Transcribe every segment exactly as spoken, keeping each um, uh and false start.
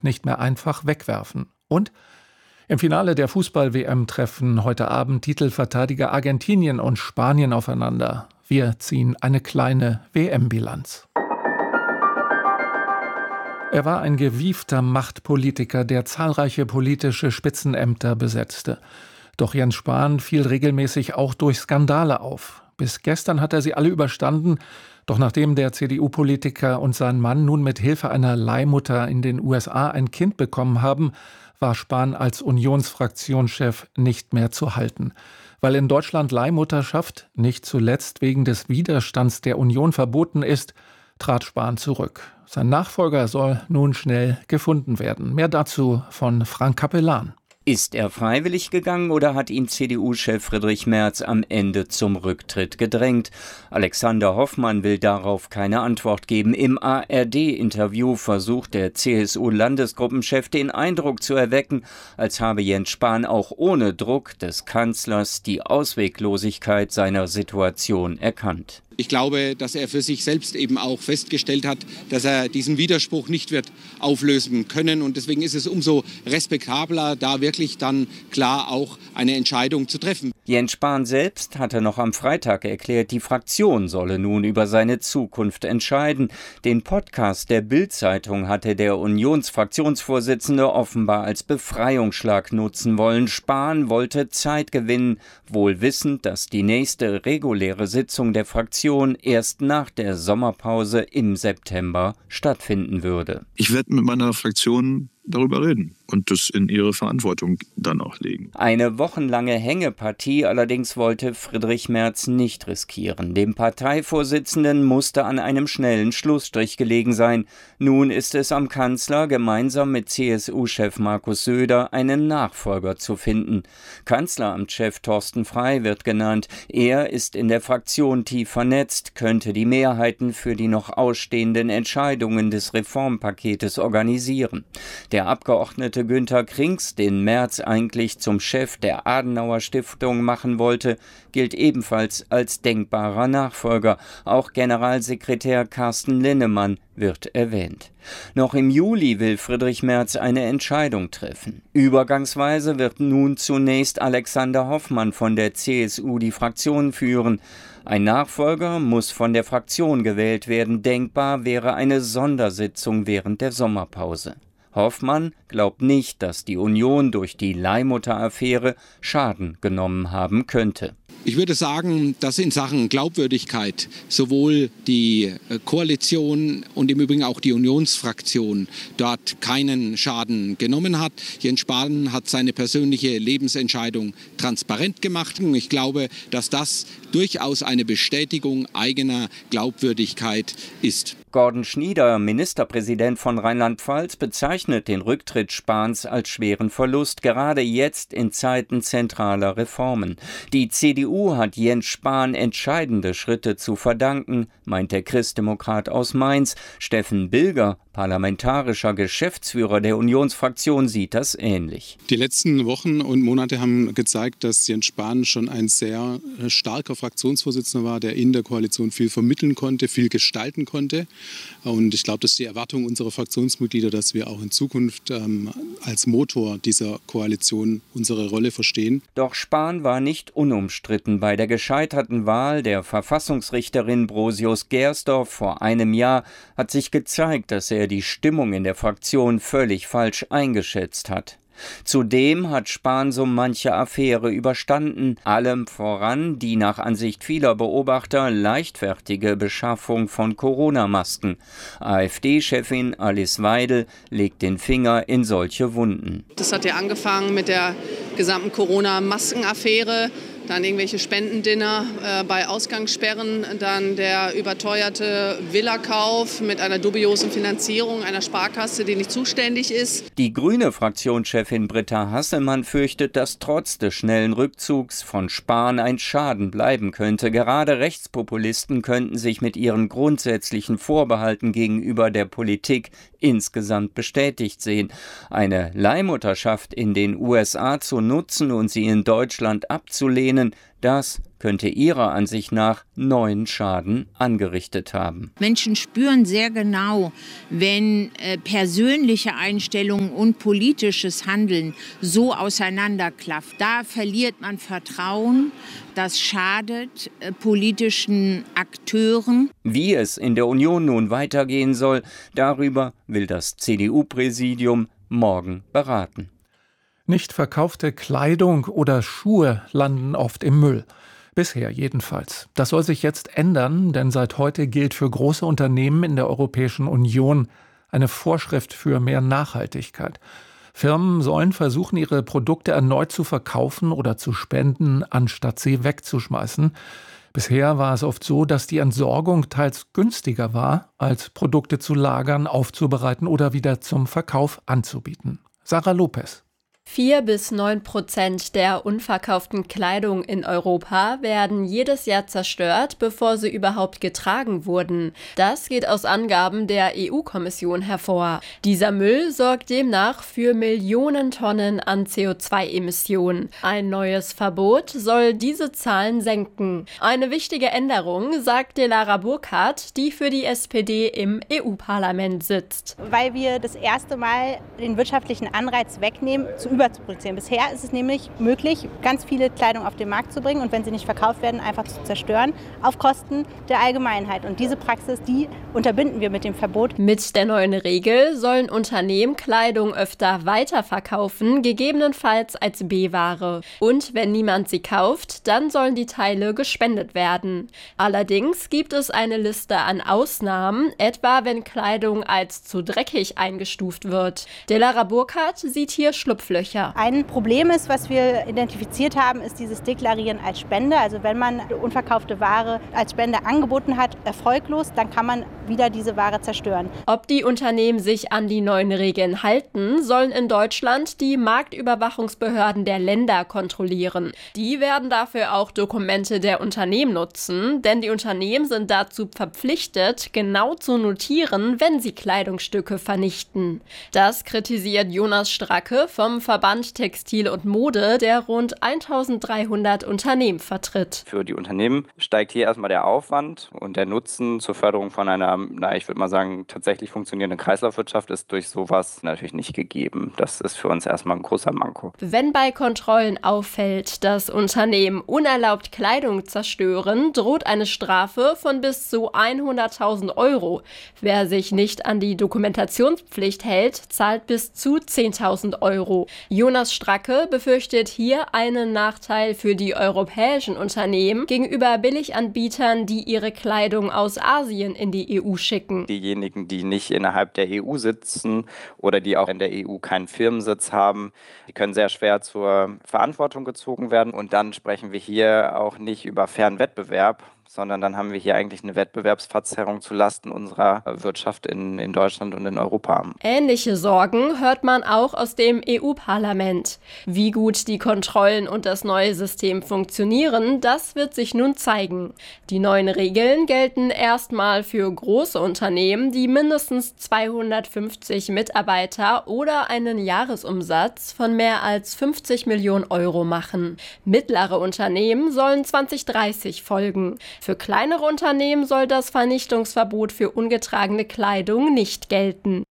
nicht mehr einfach wegwerfen. Und im Finale der Fußball-W M treffen heute Abend Titelverteidiger Argentinien und Spanien aufeinander. Wir ziehen eine kleine W M-Bilanz. Er war ein gewiefter Machtpolitiker, der zahlreiche politische Spitzenämter besetzte. Doch Jens Spahn fiel regelmäßig auch durch Skandale auf. Bis gestern hat er sie alle überstanden. Doch nachdem der C D U-Politiker und sein Mann nun mit Hilfe einer Leihmutter in den U S A ein Kind bekommen haben, war Spahn als Unionsfraktionschef nicht mehr zu halten. Weil in Deutschland Leihmutterschaft nicht zuletzt wegen des Widerstands der Union verboten ist, trat Spahn zurück. Sein Nachfolger soll nun schnell gefunden werden. Mehr dazu von Frank Capellan. Ist er freiwillig gegangen oder hat ihn C D U-Chef Friedrich Merz am Ende zum Rücktritt gedrängt? Alexander Hoffmann will darauf keine Antwort geben. Im A R D-Interview versucht der C S U-Landesgruppenchef den Eindruck zu erwecken, als habe Jens Spahn auch ohne Druck des Kanzlers die Ausweglosigkeit seiner Situation erkannt. Ich glaube, dass er für sich selbst eben auch festgestellt hat, dass er diesen Widerspruch nicht wird auflösen können. Und deswegen ist es umso respektabler, da wirklich dann klar auch eine Entscheidung zu treffen. Jens Spahn selbst hatte noch am Freitag erklärt, die Fraktion solle nun über seine Zukunft entscheiden. Den Podcast der Bild-Zeitung hatte der Unionsfraktionsvorsitzende offenbar als Befreiungsschlag nutzen wollen. Spahn wollte Zeit gewinnen, wohl wissend, dass die nächste reguläre Sitzung der Fraktion erst nach der Sommerpause im September stattfinden würde. Ich werde mit meiner Fraktion darüber reden und das in ihre Verantwortung dann auch legen. Eine wochenlange Hängepartie allerdings wollte Friedrich Merz nicht riskieren. Dem Parteivorsitzenden musste an einem schnellen Schlussstrich gelegen sein. Nun ist es am Kanzler, gemeinsam mit C S U-Chef Markus Söder einen Nachfolger zu finden. Kanzleramtschef Thorsten Frey wird genannt. Er ist in der Fraktion tief vernetzt, könnte die Mehrheiten für die noch ausstehenden Entscheidungen des Reformpaketes organisieren. Der Abgeordnete Günter Krings, den Merz eigentlich zum Chef der Adenauer-Stiftung machen wollte, gilt ebenfalls als denkbarer Nachfolger. Auch Generalsekretär Carsten Linnemann wird erwähnt. Noch im Juli will Friedrich Merz eine Entscheidung treffen. Übergangsweise wird nun zunächst Alexander Hoffmann von der C S U die Fraktion führen. Ein Nachfolger muss von der Fraktion gewählt werden. Denkbar wäre eine Sondersitzung während der Sommerpause. Hoffmann glaubt nicht, dass die Union durch die Leihmutter-Affäre Schaden genommen haben könnte. Ich würde sagen, dass in Sachen Glaubwürdigkeit sowohl die Koalition und im Übrigen auch die Unionsfraktion dort keinen Schaden genommen hat. Jens Spahn hat seine persönliche Lebensentscheidung transparent gemacht. Und ich glaube, dass das durchaus eine Bestätigung eigener Glaubwürdigkeit ist. Gordon Schnieder, Ministerpräsident von Rheinland-Pfalz, bezeichnet den Rücktritt Spahns als schweren Verlust, gerade jetzt in Zeiten zentraler Reformen. Die C D U hat Jens Spahn entscheidende Schritte zu verdanken, meint der Christdemokrat aus Mainz. Steffen Bilger, parlamentarischer Geschäftsführer der Unionsfraktion, sieht das ähnlich. Die letzten Wochen und Monate haben gezeigt, dass Jens Spahn schon ein sehr starker Fraktionsvorsitzender war, der in der Koalition viel vermitteln konnte, viel gestalten konnte. Und ich glaube, das ist die Erwartung unserer Fraktionsmitglieder, dass wir auch in Zukunft ähm, als Motor dieser Koalition unsere Rolle verstehen. Doch Spahn war nicht unumstritten. Bei der gescheiterten Wahl der Verfassungsrichterin Brosius Gersdorf vor einem Jahr hat sich gezeigt, dass er die Stimmung in der Fraktion völlig falsch eingeschätzt hat. Zudem hat Spahn so manche Affäre überstanden, allem voran die nach Ansicht vieler Beobachter leichtfertige Beschaffung von Corona-Masken. AfD-Chefin Alice Weidel legt den Finger in solche Wunden. Das hat ja angefangen mit der gesamten Corona-Maskenaffäre. Dann irgendwelche Spendendinner äh, bei Ausgangssperren, dann der überteuerte Villakauf mit einer dubiosen Finanzierung einer Sparkasse, die nicht zuständig ist. Die grüne Fraktionschefin Britta Hasselmann fürchtet, dass trotz des schnellen Rückzugs von Spahn ein Schaden bleiben könnte. Gerade Rechtspopulisten könnten sich mit ihren grundsätzlichen Vorbehalten gegenüber der Politik insgesamt bestätigt sehen. Eine Leihmutterschaft in den U S A zu nutzen und sie in Deutschland abzulehnen, können. Das könnte ihrer Ansicht nach neuen Schaden angerichtet haben. Menschen spüren sehr genau, wenn äh, persönliche Einstellungen und politisches Handeln so auseinanderklafft. Da verliert man Vertrauen. Das schadet äh, politischen Akteuren. Wie es in der Union nun weitergehen soll, darüber will das C D U-Präsidium morgen beraten. Nicht verkaufte Kleidung oder Schuhe landen oft im Müll. Bisher jedenfalls. Das soll sich jetzt ändern, denn seit heute gilt für große Unternehmen in der Europäischen Union eine Vorschrift für mehr Nachhaltigkeit. Firmen sollen versuchen, ihre Produkte erneut zu verkaufen oder zu spenden, anstatt sie wegzuschmeißen. Bisher war es oft so, dass die Entsorgung teils günstiger war, als Produkte zu lagern, aufzubereiten oder wieder zum Verkauf anzubieten. Sarah Lopez. Vier bis neun Prozent der unverkauften Kleidung in Europa werden jedes Jahr zerstört, bevor sie überhaupt getragen wurden. Das geht aus Angaben der E U-Kommission hervor. Dieser Müll sorgt demnach für Millionen Tonnen an C O zwei Emissionen. Ein neues Verbot soll diese Zahlen senken. Eine wichtige Änderung, sagt Delara Burkhardt, die für die S P D im E U-Parlament sitzt. Weil wir das erste Mal den wirtschaftlichen Anreiz wegnehmen, zu überzuproduzieren. Bisher ist es nämlich möglich, ganz viele Kleidung auf den Markt zu bringen und wenn sie nicht verkauft werden, einfach zu zerstören, auf Kosten der Allgemeinheit. Und diese Praxis, die unterbinden wir mit dem Verbot. Mit der neuen Regel sollen Unternehmen Kleidung öfter weiterverkaufen, gegebenenfalls als B-Ware. Und wenn niemand sie kauft, dann sollen die Teile gespendet werden. Allerdings gibt es eine Liste an Ausnahmen, etwa wenn Kleidung als zu dreckig eingestuft wird. Delara Burkhardt sieht hier Schlupflöcher. Ein Problem ist, was wir identifiziert haben, ist dieses Deklarieren als Spende. Also wenn man unverkaufte Ware als Spende angeboten hat, erfolglos, dann kann man wieder diese Ware zerstören. Ob die Unternehmen sich an die neuen Regeln halten, sollen in Deutschland die Marktüberwachungsbehörden der Länder kontrollieren. Die werden dafür auch Dokumente der Unternehmen nutzen, denn die Unternehmen sind dazu verpflichtet, genau zu notieren, wenn sie Kleidungsstücke vernichten. Das kritisiert Jonas Stracke vom Verband Textil und Mode, der rund eintausenddreihundert Unternehmen vertritt. Für die Unternehmen steigt hier erstmal der Aufwand und der Nutzen zur Förderung von einer, na, ich würde mal sagen, tatsächlich funktionierenden Kreislaufwirtschaft ist durch sowas natürlich nicht gegeben. Das ist für uns erstmal ein großer Manko. Wenn bei Kontrollen auffällt, dass Unternehmen unerlaubt Kleidung zerstören, droht eine Strafe von bis zu hunderttausend Euro. Wer sich nicht an die Dokumentationspflicht hält, zahlt bis zu zehntausend Euro. Jonas Stracke befürchtet hier einen Nachteil für die europäischen Unternehmen gegenüber Billiganbietern, die ihre Kleidung aus Asien in die E U schicken. Diejenigen, die nicht innerhalb der E U sitzen oder die auch in der E U keinen Firmensitz haben, die können sehr schwer zur Verantwortung gezogen werden. Und dann sprechen wir hier auch nicht über fairen Wettbewerb, sondern dann haben wir hier eigentlich eine Wettbewerbsverzerrung zulasten unserer Wirtschaft in, in Deutschland und in Europa. Ähnliche Sorgen hört man auch aus dem E U-Parlament. Wie gut die Kontrollen und das neue System funktionieren, das wird sich nun zeigen. Die neuen Regeln gelten erstmal für große Unternehmen, die mindestens zweihundertfünfzig Mitarbeiter oder einen Jahresumsatz von mehr als fünfzig Millionen Euro machen. Mittlere Unternehmen sollen zwanzig dreißig folgen. Für kleinere Unternehmen soll das Vernichtungsverbot für ungetragene Kleidung nicht gelten.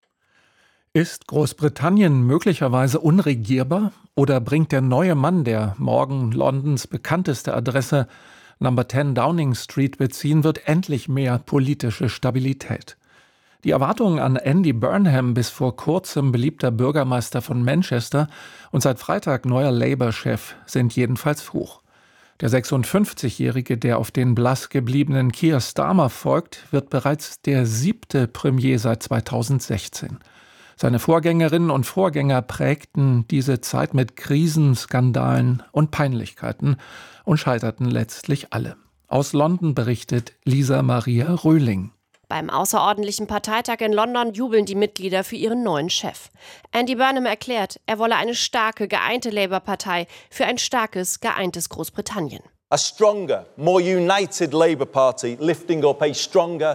Ist Großbritannien möglicherweise unregierbar oder bringt der neue Mann, der morgen Londons bekannteste Adresse Number zehn Downing Street beziehen wird, endlich mehr politische Stabilität? Die Erwartungen an Andy Burnham, bis vor kurzem beliebter Bürgermeister von Manchester und seit Freitag neuer Labour-Chef, sind jedenfalls hoch. Der sechsundfünfzigjährige, der auf den blass gebliebenen Keir Starmer folgt, wird bereits der siebte Premier seit zweitausendsechzehn. Seine Vorgängerinnen und Vorgänger prägten diese Zeit mit Krisen, Skandalen und Peinlichkeiten und scheiterten letztlich alle. Aus London berichtet Lisa Maria Röhling. Beim außerordentlichen Parteitag in London jubeln die Mitglieder für ihren neuen Chef. Andy Burnham erklärt, er wolle eine starke, geeinte Labour-Partei für ein starkes, geeintes Großbritannien. A stronger, more united Labour Party lifting up a stronger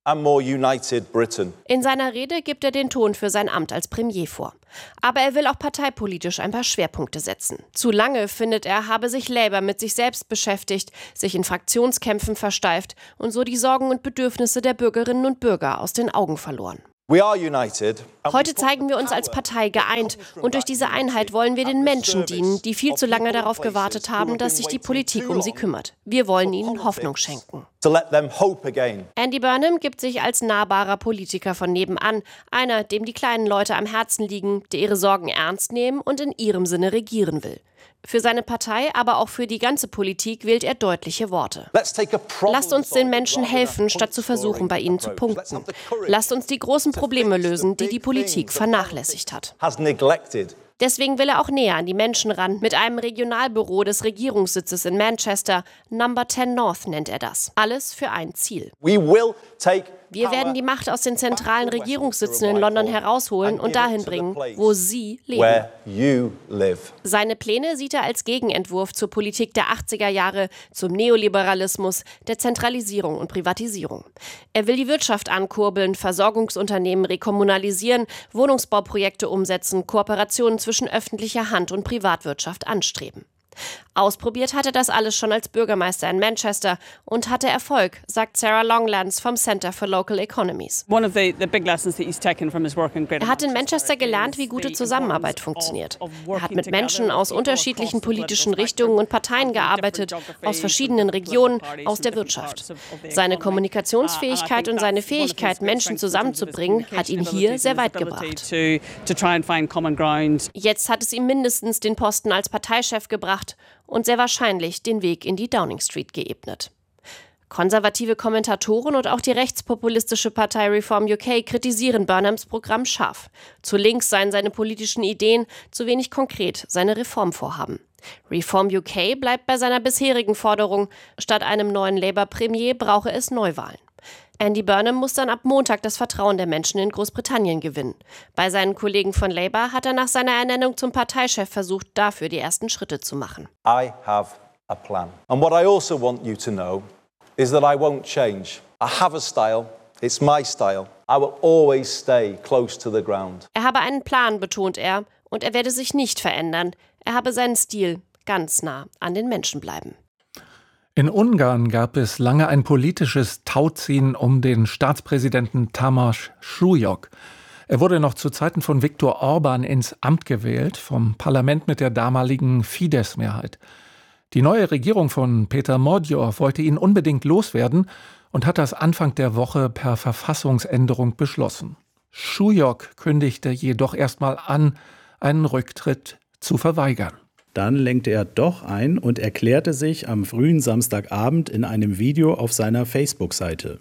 In seiner Rede gibt er den Ton für sein Amt als Premier vor. Aber er will auch parteipolitisch ein paar Schwerpunkte setzen. Zu lange, findet er, habe sich Labour mit sich selbst beschäftigt, sich in Fraktionskämpfen versteift und so die Sorgen und Bedürfnisse der Bürgerinnen und Bürger aus den Augen verloren. Heute zeigen wir uns als Partei geeint und durch diese Einheit wollen wir den Menschen dienen, die viel zu lange darauf gewartet haben, dass sich die Politik um sie kümmert. Wir wollen ihnen Hoffnung schenken. Andy Burnham gibt sich als nahbarer Politiker von nebenan, einer, dem die kleinen Leute am Herzen liegen, der ihre Sorgen ernst nehmen und in ihrem Sinne regieren will. Für seine Partei, aber auch für die ganze Politik wählt er deutliche Worte. Lasst uns den Menschen helfen, statt zu versuchen, bei ihnen zu punkten. Lasst uns die großen Probleme lösen, die die Politik vernachlässigt hat. Deswegen will er auch näher an die Menschen ran, mit einem Regionalbüro des Regierungssitzes in Manchester. Number zehn North nennt er das. Alles für ein Ziel. Wir werden die Macht aus den zentralen Regierungssitzen in London herausholen und dahin bringen, wo Sie leben. Seine Pläne sieht er als Gegenentwurf zur Politik der achtziger Jahre, zum Neoliberalismus, der Zentralisierung und Privatisierung. Er will die Wirtschaft ankurbeln, Versorgungsunternehmen rekommunalisieren, Wohnungsbauprojekte umsetzen, Kooperationen zwischen öffentlicher Hand und Privatwirtschaft anstreben. Ausprobiert hatte das alles schon als Bürgermeister in Manchester und hatte Erfolg, sagt Sarah Longlands vom Center for Local Economies. Er hat in Manchester gelernt, wie gute Zusammenarbeit funktioniert. Er hat mit Menschen aus unterschiedlichen politischen Richtungen und Parteien gearbeitet, aus verschiedenen Regionen, aus der Wirtschaft. Seine Kommunikationsfähigkeit und seine Fähigkeit, Menschen zusammenzubringen, hat ihn hier sehr weit gebracht. Jetzt hat es ihm mindestens den Posten als Parteichef gebracht und sehr wahrscheinlich den Weg in die Downing Street geebnet. Konservative Kommentatoren und auch die rechtspopulistische Partei Reform U K kritisieren Burnhams Programm scharf. Zu links seien seine politischen Ideen, zu wenig konkret seine Reformvorhaben. Reform U K bleibt bei seiner bisherigen Forderung, statt einem neuen Labour-Premier brauche es Neuwahlen. Andy Burnham muss dann ab Montag das Vertrauen der Menschen in Großbritannien gewinnen. Bei seinen Kollegen von Labour hat er nach seiner Ernennung zum Parteichef versucht, dafür die ersten Schritte zu machen. I have a plan. And what I also want you to know is that I won't change. I have a style. It's my style. I will always stay close to the ground. Er habe einen Plan, betont er, und er werde sich nicht verändern. Er habe seinen Stil, ganz nah an den Menschen bleiben. In Ungarn gab es lange ein politisches Tauziehen um den Staatspräsidenten Tamás Súlyog. Er wurde noch zu Zeiten von Viktor Orbán ins Amt gewählt, vom Parlament mit der damaligen Fidesz-Mehrheit. Die neue Regierung von Péter Magyar wollte ihn unbedingt loswerden und hat das Anfang der Woche per Verfassungsänderung beschlossen. Súlyog kündigte jedoch erstmal an, einen Rücktritt zu verweigern. Dann lenkte er doch ein und erklärte sich am frühen Samstagabend in einem Video auf seiner Facebook-Seite.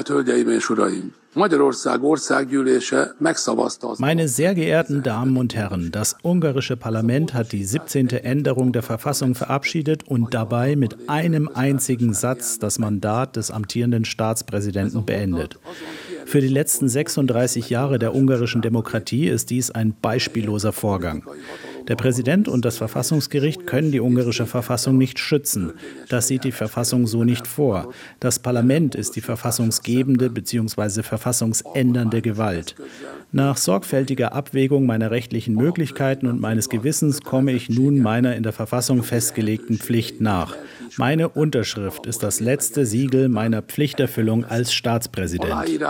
Meine sehr geehrten Damen und Herren, das ungarische Parlament hat die siebzehnte Änderung der Verfassung verabschiedet und dabei mit einem einzigen Satz das Mandat des amtierenden Staatspräsidenten beendet. Für die letzten sechsunddreißig Jahre der ungarischen Demokratie ist dies ein beispielloser Vorgang. Der Präsident und das Verfassungsgericht können die ungarische Verfassung nicht schützen. Das sieht die Verfassung so nicht vor. Das Parlament ist die verfassungsgebende bzw. verfassungsändernde Gewalt. Nach sorgfältiger Abwägung meiner rechtlichen Möglichkeiten und meines Gewissens komme ich nun meiner in der Verfassung festgelegten Pflicht nach. Meine Unterschrift ist das letzte Siegel meiner Pflichterfüllung als Staatspräsident.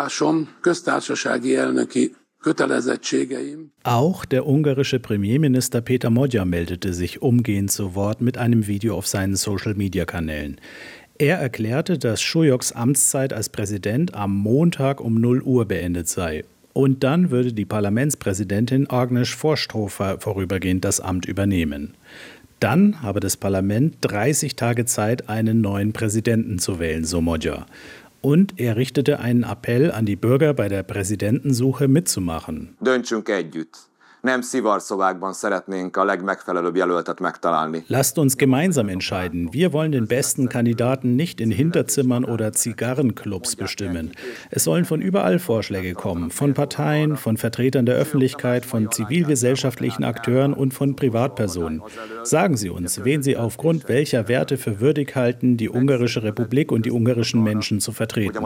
Auch der ungarische Premierminister Péter Magyar meldete sich umgehend zu Wort mit einem Video auf seinen Social-Media-Kanälen. Er erklärte, dass Súlyogs Amtszeit als Präsident am Montag um null Uhr beendet sei. Und dann würde die Parlamentspräsidentin Agnes Forstrofa vorübergehend das Amt übernehmen. Dann habe das Parlament dreißig Tage Zeit, einen neuen Präsidenten zu wählen, so Magyar. Und er richtete einen Appell an die Bürger, bei der Präsidentensuche mitzumachen. nem szivarszobákban szeretnénk a legmegfelelőbb jelöltet megtalálni. Lasst uns gemeinsam entscheiden. Wir wollen den besten Kandidaten nicht in Hinterzimmern oder Zigarrenclubs bestimmen. Es sollen von überall Vorschläge kommen, von Parteien, von Vertretern der Öffentlichkeit, von zivilgesellschaftlichen Akteuren und von Privatpersonen. Sagen Sie uns, wen Sie aufgrund welcher Werte für würdig halten, die Ungarische Republik und die ungarischen Menschen zu vertreten.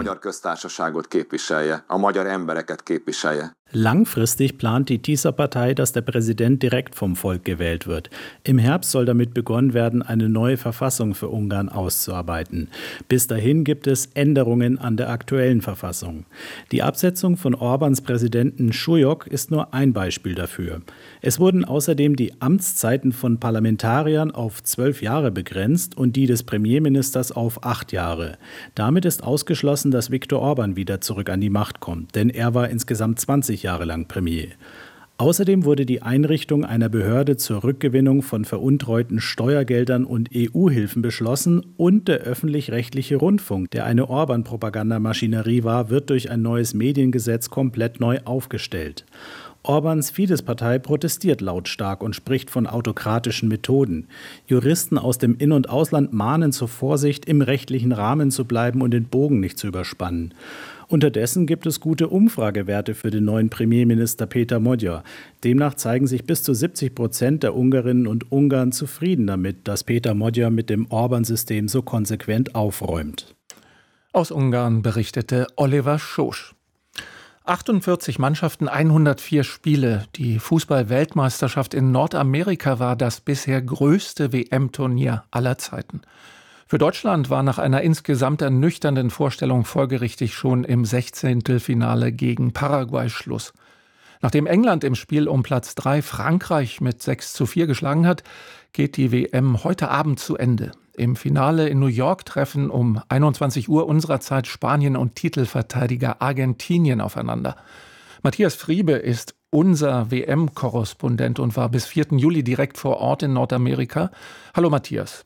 Langfristig plant die Tisza-Partei, dass der Präsident direkt vom Volk gewählt wird. Im Herbst soll damit begonnen werden, eine neue Verfassung für Ungarn auszuarbeiten. Bis dahin gibt es Änderungen an der aktuellen Verfassung. Die Absetzung von Orbáns Präsidenten Súlyog ist nur ein Beispiel dafür. Es wurden außerdem die Amtszeiten von Parlamentariern auf zwölf Jahre begrenzt und die des Premierministers auf acht Jahre. Damit ist ausgeschlossen, dass Viktor Orbán wieder zurück an die Macht kommt, denn er war insgesamt zwanzig Jahre lang Premier. Außerdem wurde die Einrichtung einer Behörde zur Rückgewinnung von veruntreuten Steuergeldern und E U-Hilfen beschlossen und der öffentlich-rechtliche Rundfunk, der eine Orbán-Propagandamaschinerie war, wird durch ein neues Mediengesetz komplett neu aufgestellt. Orbáns Fidesz-Partei protestiert lautstark und spricht von autokratischen Methoden. Juristen aus dem In- und Ausland mahnen zur Vorsicht, im rechtlichen Rahmen zu bleiben und den Bogen nicht zu überspannen. Unterdessen gibt es gute Umfragewerte für den neuen Premierminister Péter Magyar. Demnach zeigen sich bis zu siebzig Prozent der Ungarinnen und Ungarn zufrieden damit, dass Péter Magyar mit dem Orbán-System so konsequent aufräumt. Aus Ungarn berichtete Oliver Schosch. achtundvierzig Mannschaften, hundertvier Spiele. Die Fußball-Weltmeisterschaft in Nordamerika war das bisher größte W M-Turnier aller Zeiten. Für Deutschland war nach einer insgesamt ernüchternden Vorstellung folgerichtig schon im Sechzehntelfinale gegen Paraguay Schluss. Nachdem England im Spiel um Platz drei Frankreich mit sechs zu vier geschlagen hat, geht die W M heute Abend zu Ende. Im Finale in New York treffen um einundzwanzig Uhr unserer Zeit Spanien und Titelverteidiger Argentinien aufeinander. Matthias Friebe ist unser W M-Korrespondent und war bis vierten Juli direkt vor Ort in Nordamerika. Hallo Matthias.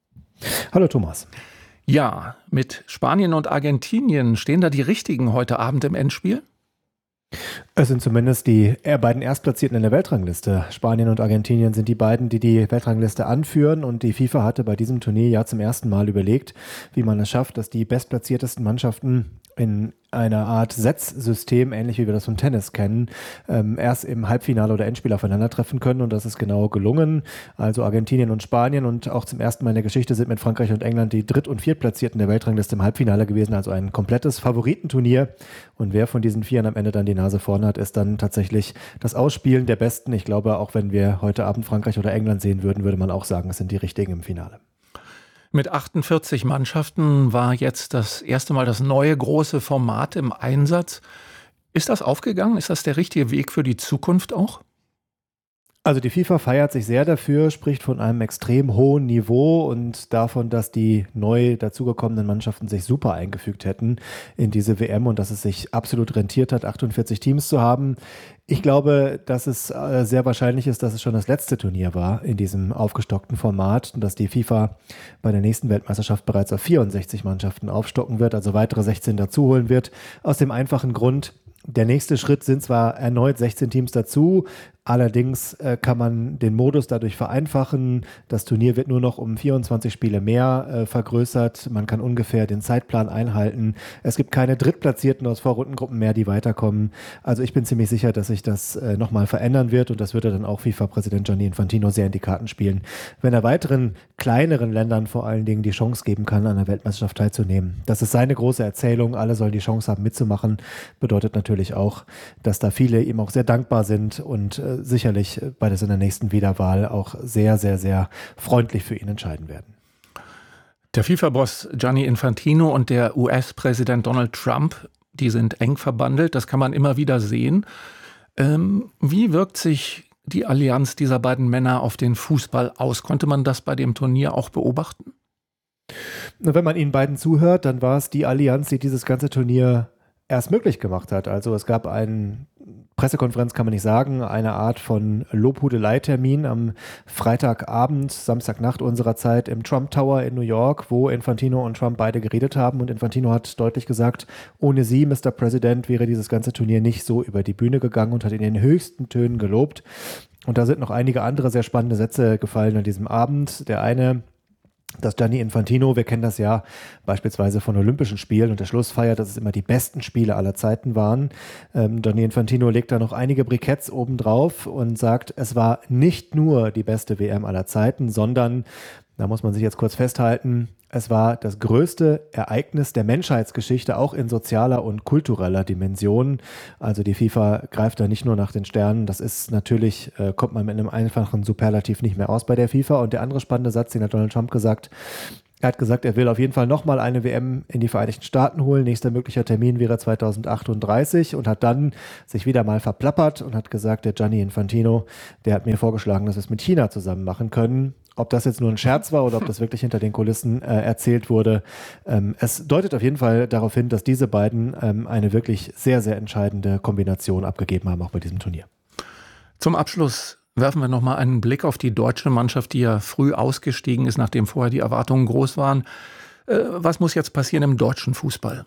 Hallo Thomas. Ja, mit Spanien und Argentinien stehen da die Richtigen heute Abend im Endspiel? Es sind zumindest die beiden Erstplatzierten in der Weltrangliste. Spanien und Argentinien sind die beiden, die die Weltrangliste anführen. Und die FIFA hatte bei diesem Turnier ja zum ersten Mal überlegt, wie man es schafft, dass die bestplatziertesten Mannschaften in einer Art Setzsystem, ähnlich wie wir das vom Tennis kennen, ähm, erst im Halbfinale oder Endspiel aufeinandertreffen können. Und das ist genau gelungen. Also Argentinien und Spanien und auch zum ersten Mal in der Geschichte sind mit Frankreich und England die Dritt- und Viertplatzierten der Weltrangliste im Halbfinale gewesen. Also ein komplettes Favoritenturnier. Und wer von diesen Vieren am Ende dann die Nase vorne hat, ist dann tatsächlich das Ausspielen der Besten. Ich glaube, auch wenn wir heute Abend Frankreich oder England sehen würden, würde man auch sagen, es sind die Richtigen im Finale. Mit achtundvierzig Mannschaften war jetzt das erste Mal das neue große Format im Einsatz. Ist das aufgegangen? Ist das der richtige Weg für die Zukunft auch? Also die FIFA feiert sich sehr dafür, spricht von einem extrem hohen Niveau und davon, dass die neu dazugekommenen Mannschaften sich super eingefügt hätten in diese W M und dass es sich absolut rentiert hat, achtundvierzig Teams zu haben. Ich glaube, dass es äh, sehr wahrscheinlich ist, dass es schon das letzte Turnier war in diesem aufgestockten Format und dass die FIFA bei der nächsten Weltmeisterschaft bereits auf vierundsechzig Mannschaften aufstocken wird, also weitere sechzehn dazuholen wird. Aus dem einfachen Grund, der nächste Schritt sind zwar erneut sechzehn Teams dazu, allerdings äh, kann man den Modus dadurch vereinfachen. Das Turnier wird nur noch um vierundzwanzig Spiele mehr äh, vergrößert. Man kann ungefähr den Zeitplan einhalten. Es gibt keine Drittplatzierten aus Vorrundengruppen mehr, die weiterkommen. Also ich bin ziemlich sicher, dass sich das äh, nochmal verändern wird und das würde dann auch FIFA-Präsident Gianni Infantino sehr in die Karten spielen, wenn er weiteren kleineren Ländern vor allen Dingen die Chance geben kann, an der Weltmeisterschaft teilzunehmen. Das ist seine große Erzählung. Alle sollen die Chance haben, mitzumachen. Bedeutet natürlich auch, dass da viele ihm auch sehr dankbar sind und äh, sicherlich bei der seiner nächsten Wiederwahl auch sehr, sehr, sehr freundlich für ihn entscheiden werden. Der FIFA-Boss Gianni Infantino und der U S-Präsident Donald Trump, die sind eng verbandelt, das kann man immer wieder sehen. Ähm, wie wirkt sich die Allianz dieser beiden Männer auf den Fußball aus? Konnte man das bei dem Turnier auch beobachten? Wenn man ihnen beiden zuhört, dann war es die Allianz, die dieses ganze Turnier erst möglich gemacht hat. Also es gab eine Pressekonferenz, kann man nicht sagen, eine Art von Lobhudelei-Termin am Freitagabend, Samstagnacht unserer Zeit im Trump Tower in New York, wo Infantino und Trump beide geredet haben. Und Infantino hat deutlich gesagt, ohne Sie, Mister President, wäre dieses ganze Turnier nicht so über die Bühne gegangen und hat in den höchsten Tönen gelobt. Und da sind noch einige andere sehr spannende Sätze gefallen an diesem Abend. Der eine, dass Gianni Infantino, wir kennen das ja beispielsweise von Olympischen Spielen und der Schlussfeier, dass es immer die besten Spiele aller Zeiten waren. Ähm, Gianni Infantino legt da noch einige Briketts obendrauf und sagt, es war nicht nur die beste W M aller Zeiten, sondern, da muss man sich jetzt kurz festhalten, es war das größte Ereignis der Menschheitsgeschichte, auch in sozialer und kultureller Dimension. Also die FIFA greift da nicht nur nach den Sternen. Das ist natürlich, äh, kommt man mit einem einfachen Superlativ nicht mehr aus bei der FIFA. Und der andere spannende Satz, den hat Donald Trump gesagt, er hat gesagt, er will auf jeden Fall nochmal eine W M in die Vereinigten Staaten holen. Nächster möglicher Termin wäre zweitausendachtunddreißig und hat dann sich wieder mal verplappert und hat gesagt, der Gianni Infantino, der hat mir vorgeschlagen, dass wir es mit China zusammen machen können. Ob das jetzt nur ein Scherz war oder ob das wirklich hinter den Kulissen äh, erzählt wurde. Ähm, es deutet auf jeden Fall darauf hin, dass diese beiden ähm, eine wirklich sehr, sehr entscheidende Kombination abgegeben haben, auch bei diesem Turnier. Zum Abschluss werfen wir nochmal einen Blick auf die deutsche Mannschaft, die ja früh ausgestiegen ist, nachdem vorher die Erwartungen groß waren. Äh, was muss jetzt passieren im deutschen Fußball?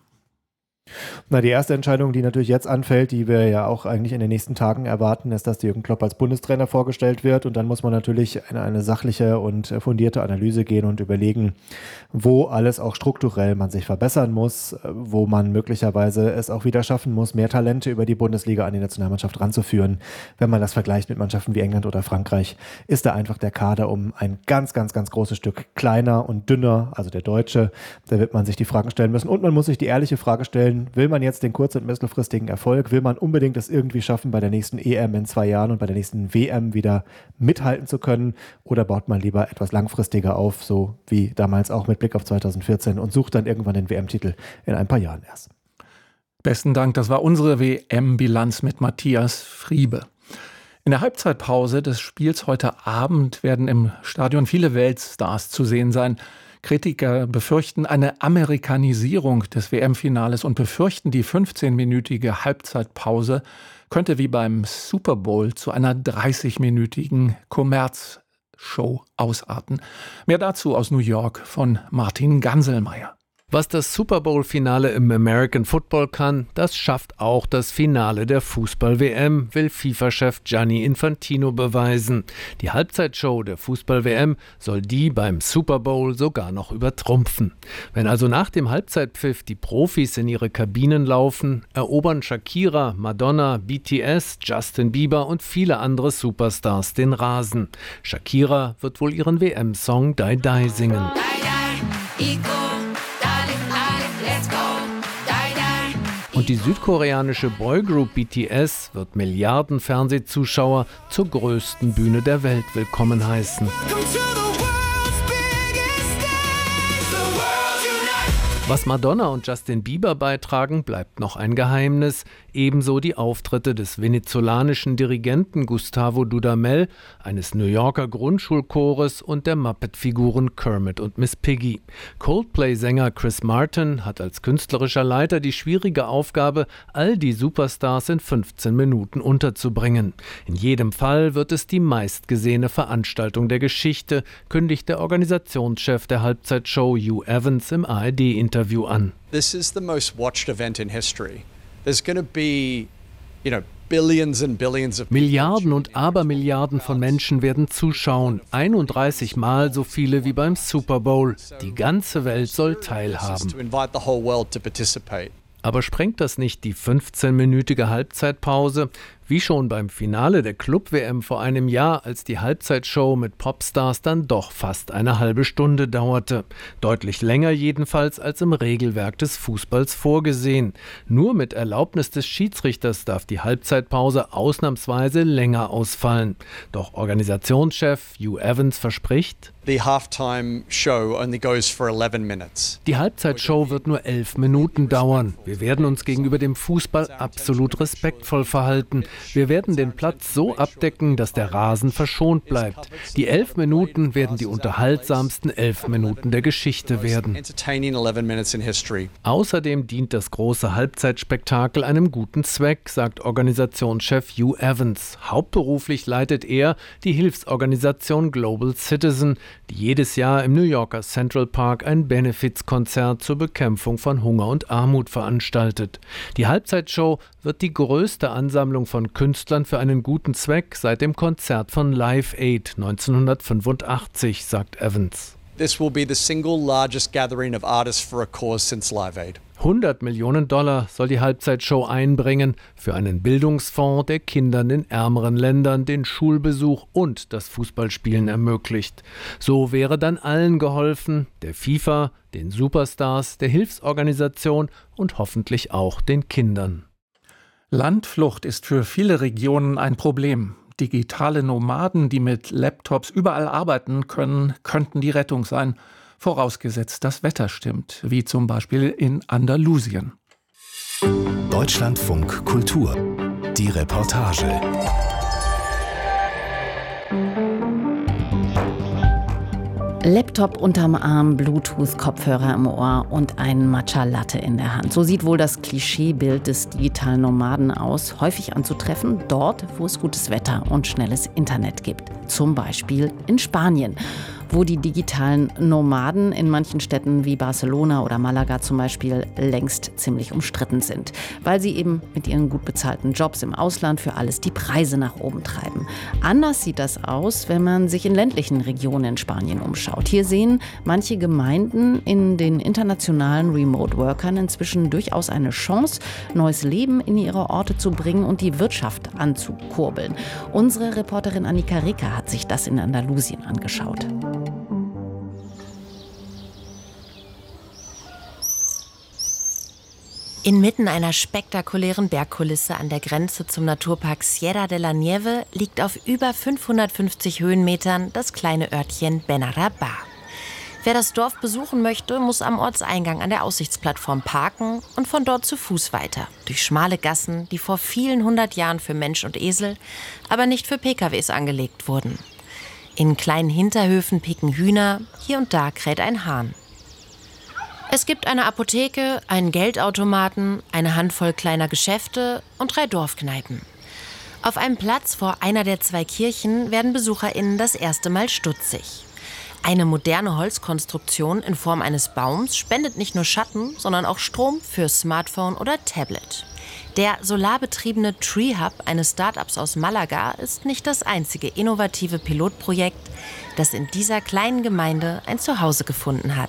Na, die erste Entscheidung, die natürlich jetzt anfällt, die wir ja auch eigentlich in den nächsten Tagen erwarten, ist, dass Jürgen Klopp als Bundestrainer vorgestellt wird. Und dann muss man natürlich in eine sachliche und fundierte Analyse gehen und überlegen, wo alles auch strukturell man sich verbessern muss, wo man möglicherweise es auch wieder schaffen muss, mehr Talente über die Bundesliga an die Nationalmannschaft ranzuführen. Wenn man das vergleicht mit Mannschaften wie England oder Frankreich, ist da einfach der Kader um ein ganz, ganz, ganz großes Stück kleiner und dünner, also der Deutsche. Da wird man sich die Fragen stellen müssen. Und man muss sich die ehrliche Frage stellen, will man jetzt den kurz- und mittelfristigen Erfolg, will man unbedingt es irgendwie schaffen, bei der nächsten E M in zwei Jahren und bei der nächsten W M wieder mithalten zu können, oder baut man lieber etwas langfristiger auf, so wie damals auch mit Blick auf zweitausendvierzehn, und sucht dann irgendwann den W M-Titel in ein paar Jahren erst. Besten Dank, das war unsere W M-Bilanz mit Matthias Friebe. In der Halbzeitpause des Spiels heute Abend werden im Stadion viele Weltstars zu sehen sein. Kritiker befürchten eine Amerikanisierung des W M-Finales und befürchten, die fünfzehnminütige Halbzeitpause könnte wie beim Super Bowl zu einer dreißigminütigen Kommerzshow ausarten. Mehr dazu aus New York von Martin Ganselmeier. Was das Super Bowl-Finale im American Football kann, das schafft auch das Finale der Fußball-W M, will FIFA-Chef Gianni Infantino beweisen. Die Halbzeitshow der Fußball-W M soll die beim Super Bowl sogar noch übertrumpfen. Wenn also nach dem Halbzeitpfiff die Profis in ihre Kabinen laufen, erobern Shakira, Madonna, B T S, Justin Bieber und viele andere Superstars den Rasen. Shakira wird wohl ihren W M-Song Die Die singen. Und die südkoreanische Boygroup B T S wird Milliarden Fernsehzuschauer zur größten Bühne der Welt willkommen heißen. Was Madonna und Justin Bieber beitragen, bleibt noch ein Geheimnis. Ebenso die Auftritte des venezolanischen Dirigenten Gustavo Dudamel, eines New Yorker Grundschulchores und der Muppet-Figuren Kermit und Miss Piggy. Coldplay-Sänger Chris Martin hat als künstlerischer Leiter die schwierige Aufgabe, all die Superstars in fünfzehn Minuten unterzubringen. In jedem Fall wird es die meistgesehene Veranstaltung der Geschichte, kündigt der Organisationschef der Halbzeitshow Hugh Evans im A R D-Interview an. This is the most watched event in history. There's going to be, you know, billions and billions of Milliarden und Abermilliarden von Menschen werden zuschauen. einunddreißig Mal so viele wie beim Super Bowl. Die ganze Welt soll teilhaben. Aber sprengt das nicht die fünfzehnminütige Halbzeitpause? Wie schon beim Finale der Club-W M vor einem Jahr, als die Halbzeitshow mit Popstars dann doch fast eine halbe Stunde dauerte. Deutlich länger jedenfalls als im Regelwerk des Fußballs vorgesehen. Nur mit Erlaubnis des Schiedsrichters darf die Halbzeitpause ausnahmsweise länger ausfallen. Doch Organisationschef Hugh Evans verspricht: The halftime show only goes for eleven minutes. Die Halbzeitshow wird nur elf Minuten dauern. Wir werden uns gegenüber dem Fußball absolut respektvoll verhalten. Wir werden den Platz so abdecken, dass der Rasen verschont bleibt. Die elf Minuten werden die unterhaltsamsten elf Minuten der Geschichte werden. Außerdem dient das große Halbzeitspektakel einem guten Zweck, sagt Organisationschef Hugh Evans. Hauptberuflich leitet er die Hilfsorganisation Global Citizen, die jedes Jahr im New Yorker Central Park ein Benefizkonzert zur Bekämpfung von Hunger und Armut veranstaltet. Die Halbzeitshow wird die größte Ansammlung von Künstlern für einen guten Zweck seit dem Konzert von Live Aid neunzehnhundertfünfundachtzig, sagt Evans. This will be the single largest gathering of artists for a cause since Live Aid. hundert Millionen Dollar soll die Halbzeitshow einbringen für einen Bildungsfonds, der Kindern in ärmeren Ländern den Schulbesuch und das Fußballspielen ermöglicht. So wäre dann allen geholfen, der FIFA, den Superstars, der Hilfsorganisation und hoffentlich auch den Kindern. Landflucht ist für viele Regionen ein Problem. Digitale Nomaden, die mit Laptops überall arbeiten können, könnten die Rettung sein. Vorausgesetzt, das Wetter stimmt, wie zum Beispiel in Andalusien. Deutschlandfunk Kultur. Die Reportage. Laptop unterm Arm, Bluetooth-Kopfhörer im Ohr und ein Matcha Latte in der Hand. So sieht wohl das Klischeebild des digitalen Nomaden aus. Häufig anzutreffen dort, wo es gutes Wetter und schnelles Internet gibt. Zum Beispiel in Spanien, wo die digitalen Nomaden in manchen Städten wie Barcelona oder Malaga zum Beispiel längst ziemlich umstritten sind, weil sie eben mit ihren gut bezahlten Jobs im Ausland für alles die Preise nach oben treiben. Anders sieht das aus, wenn man sich in ländlichen Regionen in Spanien umschaut. Hier sehen manche Gemeinden in den internationalen Remote-Workern inzwischen durchaus eine Chance, neues Leben in ihre Orte zu bringen und die Wirtschaft anzukurbeln. Unsere Reporterin Annika Reker hat sich das in Andalusien angeschaut. Inmitten einer spektakulären Bergkulisse an der Grenze zum Naturpark Sierra de la Nieve liegt auf über fünfhundertfünfzig Höhenmetern das kleine Örtchen Benarabá. Wer das Dorf besuchen möchte, muss am Ortseingang an der Aussichtsplattform parken und von dort zu Fuß weiter. Durch schmale Gassen, die vor vielen hundert Jahren für Mensch und Esel, aber nicht für P K Ws angelegt wurden. In kleinen Hinterhöfen picken Hühner, hier und da kräht ein Hahn. Es gibt eine Apotheke, einen Geldautomaten, eine Handvoll kleiner Geschäfte und drei Dorfkneipen. Auf einem Platz vor einer der zwei Kirchen werden BesucherInnen das erste Mal stutzig. Eine moderne Holzkonstruktion in Form eines Baums spendet nicht nur Schatten, sondern auch Strom für Smartphone oder Tablet. Der solarbetriebene Tree Hub eines Startups aus Malaga ist nicht das einzige innovative Pilotprojekt, das in dieser kleinen Gemeinde ein Zuhause gefunden hat.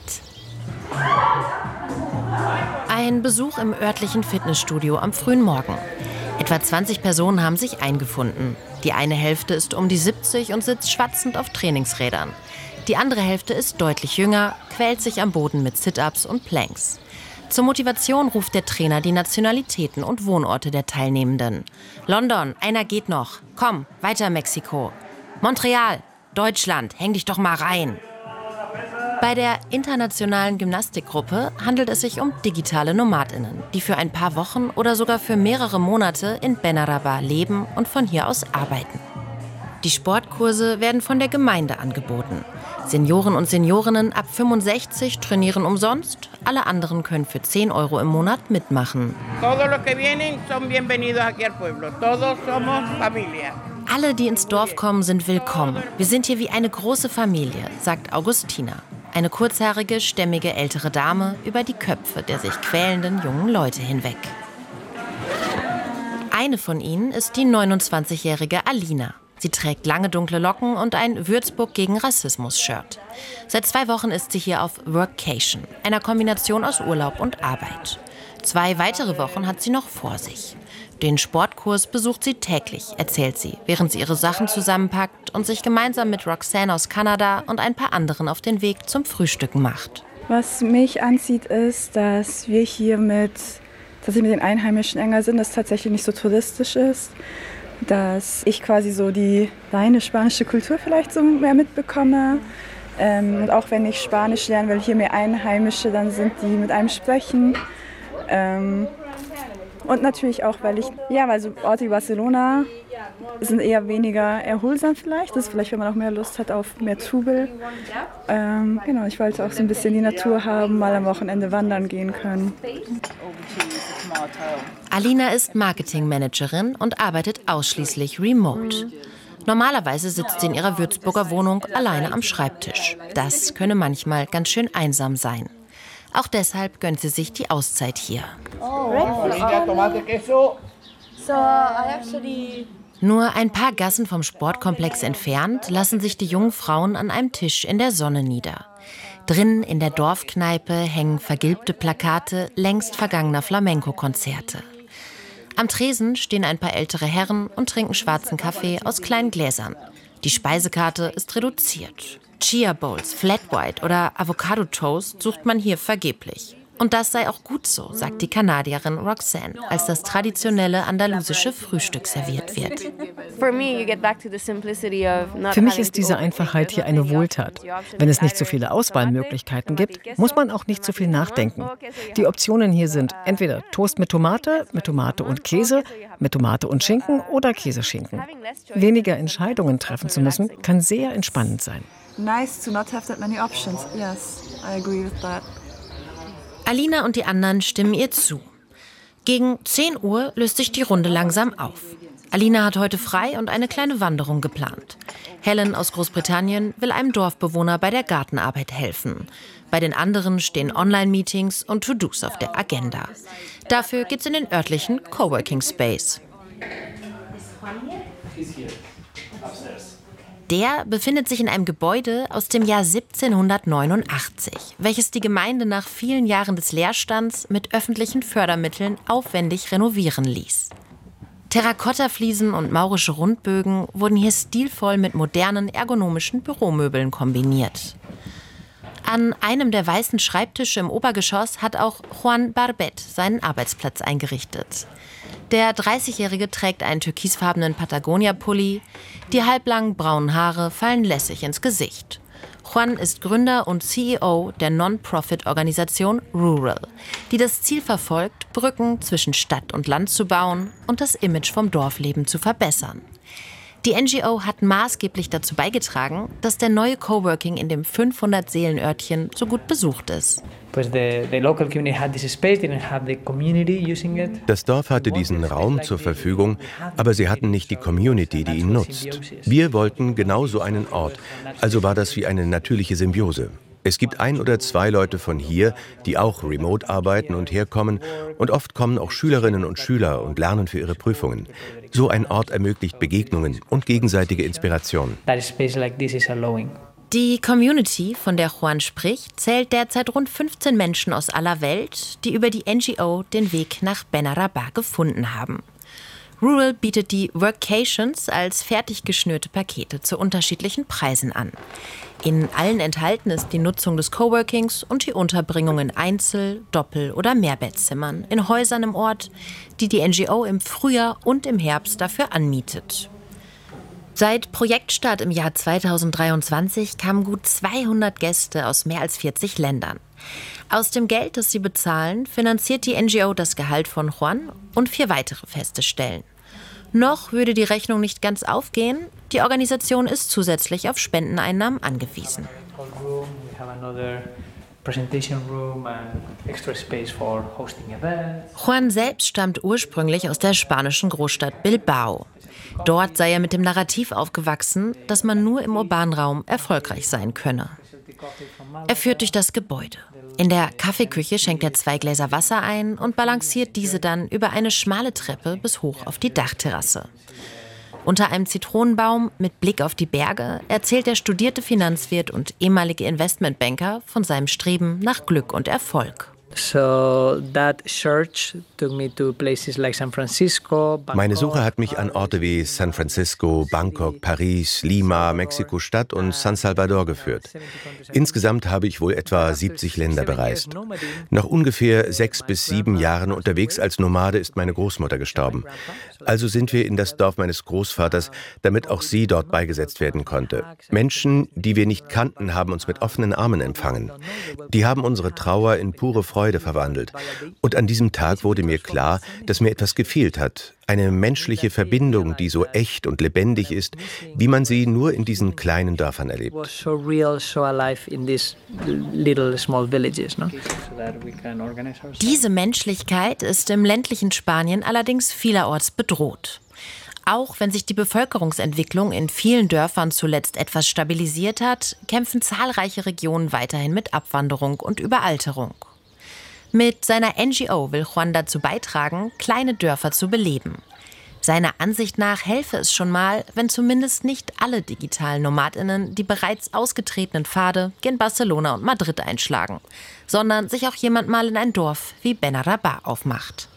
Ein Besuch im örtlichen Fitnessstudio am frühen Morgen. Etwa zwanzig Personen haben sich eingefunden. Die eine Hälfte ist um die siebzig und sitzt schwatzend auf Trainingsrädern. Die andere Hälfte ist deutlich jünger, quält sich am Boden mit Sit-ups und Planks. Zur Motivation ruft der Trainer die Nationalitäten und Wohnorte der Teilnehmenden. London, einer geht noch. Komm, weiter Mexiko. Montreal, Deutschland, häng dich doch mal rein. Bei der internationalen Gymnastikgruppe handelt es sich um digitale NomadInnen, die für ein paar Wochen oder sogar für mehrere Monate in Benarabá leben und von hier aus arbeiten. Die Sportkurse werden von der Gemeinde angeboten. Senioren und Seniorinnen ab fünfundsechzig trainieren umsonst, alle anderen können für zehn Euro im Monat mitmachen. Alle, die ins Dorf kommen, sind willkommen. Wir sind hier wie eine große Familie, sagt Augustina. Eine kurzhaarige, stämmige ältere Dame über die Köpfe der sich quälenden jungen Leute hinweg. Eine von ihnen ist die neunundzwanzigjährige Alina. Sie trägt lange dunkle Locken und ein Würzburg gegen Rassismus-Shirt. Seit zwei Wochen ist sie hier auf Workation, einer Kombination aus Urlaub und Arbeit. Zwei weitere Wochen hat sie noch vor sich. Den Sportkurs besucht sie täglich, erzählt sie, während sie ihre Sachen zusammenpackt und sich gemeinsam mit Roxanne aus Kanada und ein paar anderen auf den Weg zum Frühstücken macht. Was mich anzieht, ist, dass wir hier mit, dass wir mit den Einheimischen enger sind, dass es tatsächlich nicht so touristisch ist, dass ich quasi so die reine spanische Kultur vielleicht so mehr mitbekomme. Ähm, und auch wenn ich Spanisch lerne, weil hier mehr Einheimische dann sind, die mit einem sprechen. Ähm, Und natürlich auch, weil ich, ja, weil so Orte wie Barcelona sind eher weniger erholsam vielleicht. Das ist vielleicht, wenn man auch mehr Lust hat auf mehr Trubel. Ähm, genau, ich wollte auch so ein bisschen die Natur haben, mal am Wochenende wandern gehen können. Alina ist Marketingmanagerin und arbeitet ausschließlich remote. Normalerweise sitzt sie in ihrer Würzburger Wohnung alleine am Schreibtisch. Das könne manchmal ganz schön einsam sein. Auch deshalb gönnt sie sich die Auszeit hier. Nur ein paar Gassen vom Sportkomplex entfernt lassen sich die jungen Frauen an einem Tisch in der Sonne nieder. Drinnen in der Dorfkneipe hängen vergilbte Plakate längst vergangener Flamenco-Konzerte. Am Tresen stehen ein paar ältere Herren und trinken schwarzen Kaffee aus kleinen Gläsern. Die Speisekarte ist reduziert. Chia Bowls, Flat White oder Avocado Toast sucht man hier vergeblich. Und das sei auch gut so, sagt die Kanadierin Roxanne, als das traditionelle andalusische Frühstück serviert wird. Für mich ist diese Einfachheit hier eine Wohltat. Wenn es nicht so viele Auswahlmöglichkeiten gibt, muss man auch nicht so viel nachdenken. Die Optionen hier sind entweder Toast mit Tomate, mit Tomate und Käse, mit Tomate und Schinken oder Käseschinken. Weniger Entscheidungen treffen zu müssen, kann sehr entspannend sein. Nice to not have that many options. Yes, I agree with that. Alina und die anderen stimmen ihr zu. Gegen zehn Uhr löst sich die Runde langsam auf. Alina hat heute frei und eine kleine Wanderung geplant. Helen aus Großbritannien will einem Dorfbewohner bei der Gartenarbeit helfen. Bei den anderen stehen Online-Meetings und To-Dos auf der Agenda. Dafür geht's in den örtlichen Coworking Space. Der befindet sich in einem Gebäude aus dem Jahr siebzehnhundertneunundachtzig, welches die Gemeinde nach vielen Jahren des Leerstands mit öffentlichen Fördermitteln aufwendig renovieren ließ. Terrakottafliesen und maurische Rundbögen wurden hier stilvoll mit modernen, ergonomischen Büromöbeln kombiniert. An einem der weißen Schreibtische im Obergeschoss hat auch Juan Barbet seinen Arbeitsplatz eingerichtet. Der dreißigjährige trägt einen türkisfarbenen Patagonia-Pulli. Die halblangen braunen Haare fallen lässig ins Gesicht. Juan ist Gründer und C E O der Non-Profit-Organisation Rural, die das Ziel verfolgt, Brücken zwischen Stadt und Land zu bauen und das Image vom Dorfleben zu verbessern. Die N G O hat maßgeblich dazu beigetragen, dass der neue Coworking in dem fünfhundert-Seelen-Örtchen so gut besucht ist. Das Dorf hatte diesen Raum zur Verfügung, aber sie hatten nicht die Community, die ihn nutzt. Wir wollten genau so einen Ort, also war das wie eine natürliche Symbiose. Es gibt ein oder zwei Leute von hier, die auch remote arbeiten und herkommen, und oft kommen auch Schülerinnen und Schüler und lernen für ihre Prüfungen. So ein Ort ermöglicht Begegnungen und gegenseitige Inspiration. Die Community, von der Juan spricht, zählt derzeit rund fünfzehn Menschen aus aller Welt, die über die N G O den Weg nach Benarabah gefunden haben. Rural bietet die Workations als fertig geschnürte Pakete zu unterschiedlichen Preisen an. In allen enthalten ist die Nutzung des Coworkings und die Unterbringung in Einzel-, Doppel- oder Mehrbettzimmern in Häusern im Ort, die die N G O im Frühjahr und im Herbst dafür anmietet. Seit Projektstart im Jahr zweitausenddreiundzwanzig kamen gut zweihundert Gäste aus mehr als vierzig Ländern. Aus dem Geld, das sie bezahlen, finanziert die N G O das Gehalt von Juan und vier weitere feste Stellen. Noch würde die Rechnung nicht ganz aufgehen. Die Organisation ist zusätzlich auf Spendeneinnahmen angewiesen. Juan selbst stammt ursprünglich aus der spanischen Großstadt Bilbao. Dort sei er mit dem Narrativ aufgewachsen, dass man nur im urbanen Raum erfolgreich sein könne. Er führt durch das Gebäude. In der Kaffeeküche schenkt er zwei Gläser Wasser ein und balanciert diese dann über eine schmale Treppe bis hoch auf die Dachterrasse. Unter einem Zitronenbaum mit Blick auf die Berge erzählt der studierte Finanzwirt und ehemalige Investmentbanker von seinem Streben nach Glück und Erfolg. Meine Suche hat mich an Orte wie San Francisco, Bangkok, Paris, Lima, Mexiko-Stadt und San Salvador geführt. Insgesamt habe ich wohl etwa siebzig Länder bereist. Nach ungefähr sechs bis sieben Jahren unterwegs als Nomade ist meine Großmutter gestorben. Also sind wir in das Dorf meines Großvaters, damit auch sie dort beigesetzt werden konnte. Menschen, die wir nicht kannten, haben uns mit offenen Armen empfangen. Die haben unsere Trauer in pure Freude Freude verwandelt. Und an diesem Tag wurde mir klar, dass mir etwas gefehlt hat. Eine menschliche Verbindung, die so echt und lebendig ist, wie man sie nur in diesen kleinen Dörfern erlebt. Diese Menschlichkeit ist im ländlichen Spanien allerdings vielerorts bedroht. Auch wenn sich die Bevölkerungsentwicklung in vielen Dörfern zuletzt etwas stabilisiert hat, kämpfen zahlreiche Regionen weiterhin mit Abwanderung und Überalterung. Mit seiner N G O will Juan dazu beitragen, kleine Dörfer zu beleben. Seiner Ansicht nach helfe es schon mal, wenn zumindest nicht alle digitalen NomadInnen die bereits ausgetretenen Pfade gen Barcelona und Madrid einschlagen, sondern sich auch jemand mal in ein Dorf wie Benarabá aufmacht.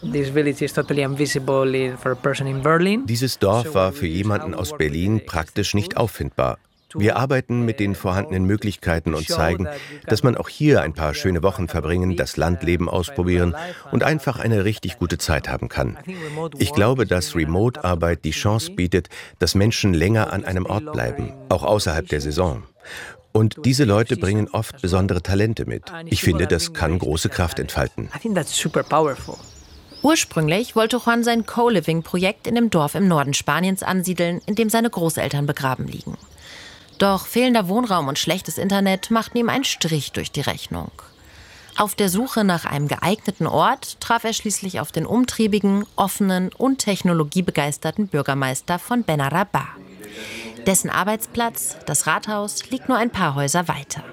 Dieses Dorf war für jemanden aus Berlin praktisch nicht auffindbar. Wir arbeiten mit den vorhandenen Möglichkeiten und zeigen, dass man auch hier ein paar schöne Wochen verbringen, das Landleben ausprobieren und einfach eine richtig gute Zeit haben kann. Ich glaube, dass Remote-Arbeit die Chance bietet, dass Menschen länger an einem Ort bleiben, auch außerhalb der Saison. Und diese Leute bringen oft besondere Talente mit. Ich finde, das kann große Kraft entfalten. Ursprünglich wollte Juan sein Co-Living-Projekt in dem Dorf im Norden Spaniens ansiedeln, in dem seine Großeltern begraben liegen. Doch fehlender Wohnraum und schlechtes Internet machten ihm einen Strich durch die Rechnung. Auf der Suche nach einem geeigneten Ort traf er schließlich auf den umtriebigen, offenen und technologiebegeisterten Bürgermeister von Benarabá. Dessen Arbeitsplatz, das Rathaus, liegt nur ein paar Häuser weiter.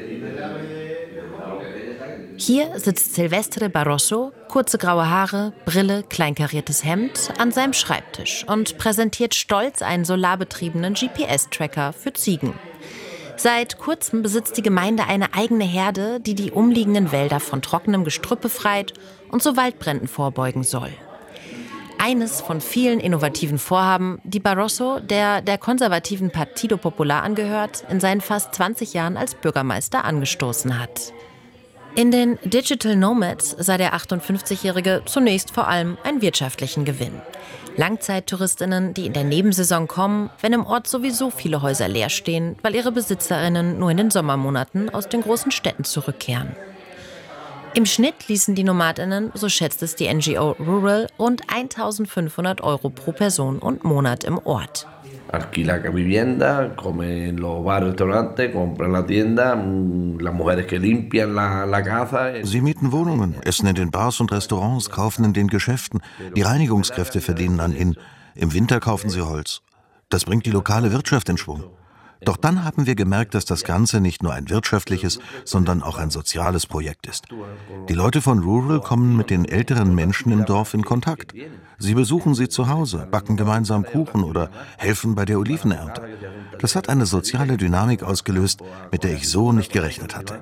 Hier sitzt Silvestre Barroso, kurze graue Haare, Brille, kleinkariertes Hemd, an seinem Schreibtisch und präsentiert stolz einen solarbetriebenen G P S-Tracker für Ziegen. Seit kurzem besitzt die Gemeinde eine eigene Herde, die die umliegenden Wälder von trockenem Gestrüpp befreit und so Waldbränden vorbeugen soll. Eines von vielen innovativen Vorhaben, die Barroso, der der konservativen Partido Popular angehört, in seinen fast zwanzig Jahren als Bürgermeister angestoßen hat. In den Digital Nomads sah der achtundfünfzigjährige zunächst vor allem einen wirtschaftlichen Gewinn. Langzeittouristinnen, die in der Nebensaison kommen, wenn im Ort sowieso viele Häuser leer stehen, weil ihre Besitzerinnen nur in den Sommermonaten aus den großen Städten zurückkehren. Im Schnitt ließen die NomadInnen, so schätzt es die N G O Rural, rund eintausendfünfhundert Euro pro Person und Monat im Ort. Alquila vivienda, come en los bares, restaurantes, compra la tienda, las mujeres que limpian la, la casa. Sie mieten Wohnungen, essen in den Bars und Restaurants, kaufen in den Geschäften. Die Reinigungskräfte verdienen an ihnen. Im Winter kaufen sie Holz. Das bringt die lokale Wirtschaft in Schwung. Doch dann haben wir gemerkt, dass das Ganze nicht nur ein wirtschaftliches, sondern auch ein soziales Projekt ist. Die Leute von Rural kommen mit den älteren Menschen im Dorf in Kontakt. Sie besuchen sie zu Hause, backen gemeinsam Kuchen oder helfen bei der Olivenernte. Das hat eine soziale Dynamik ausgelöst, mit der ich so nicht gerechnet hatte.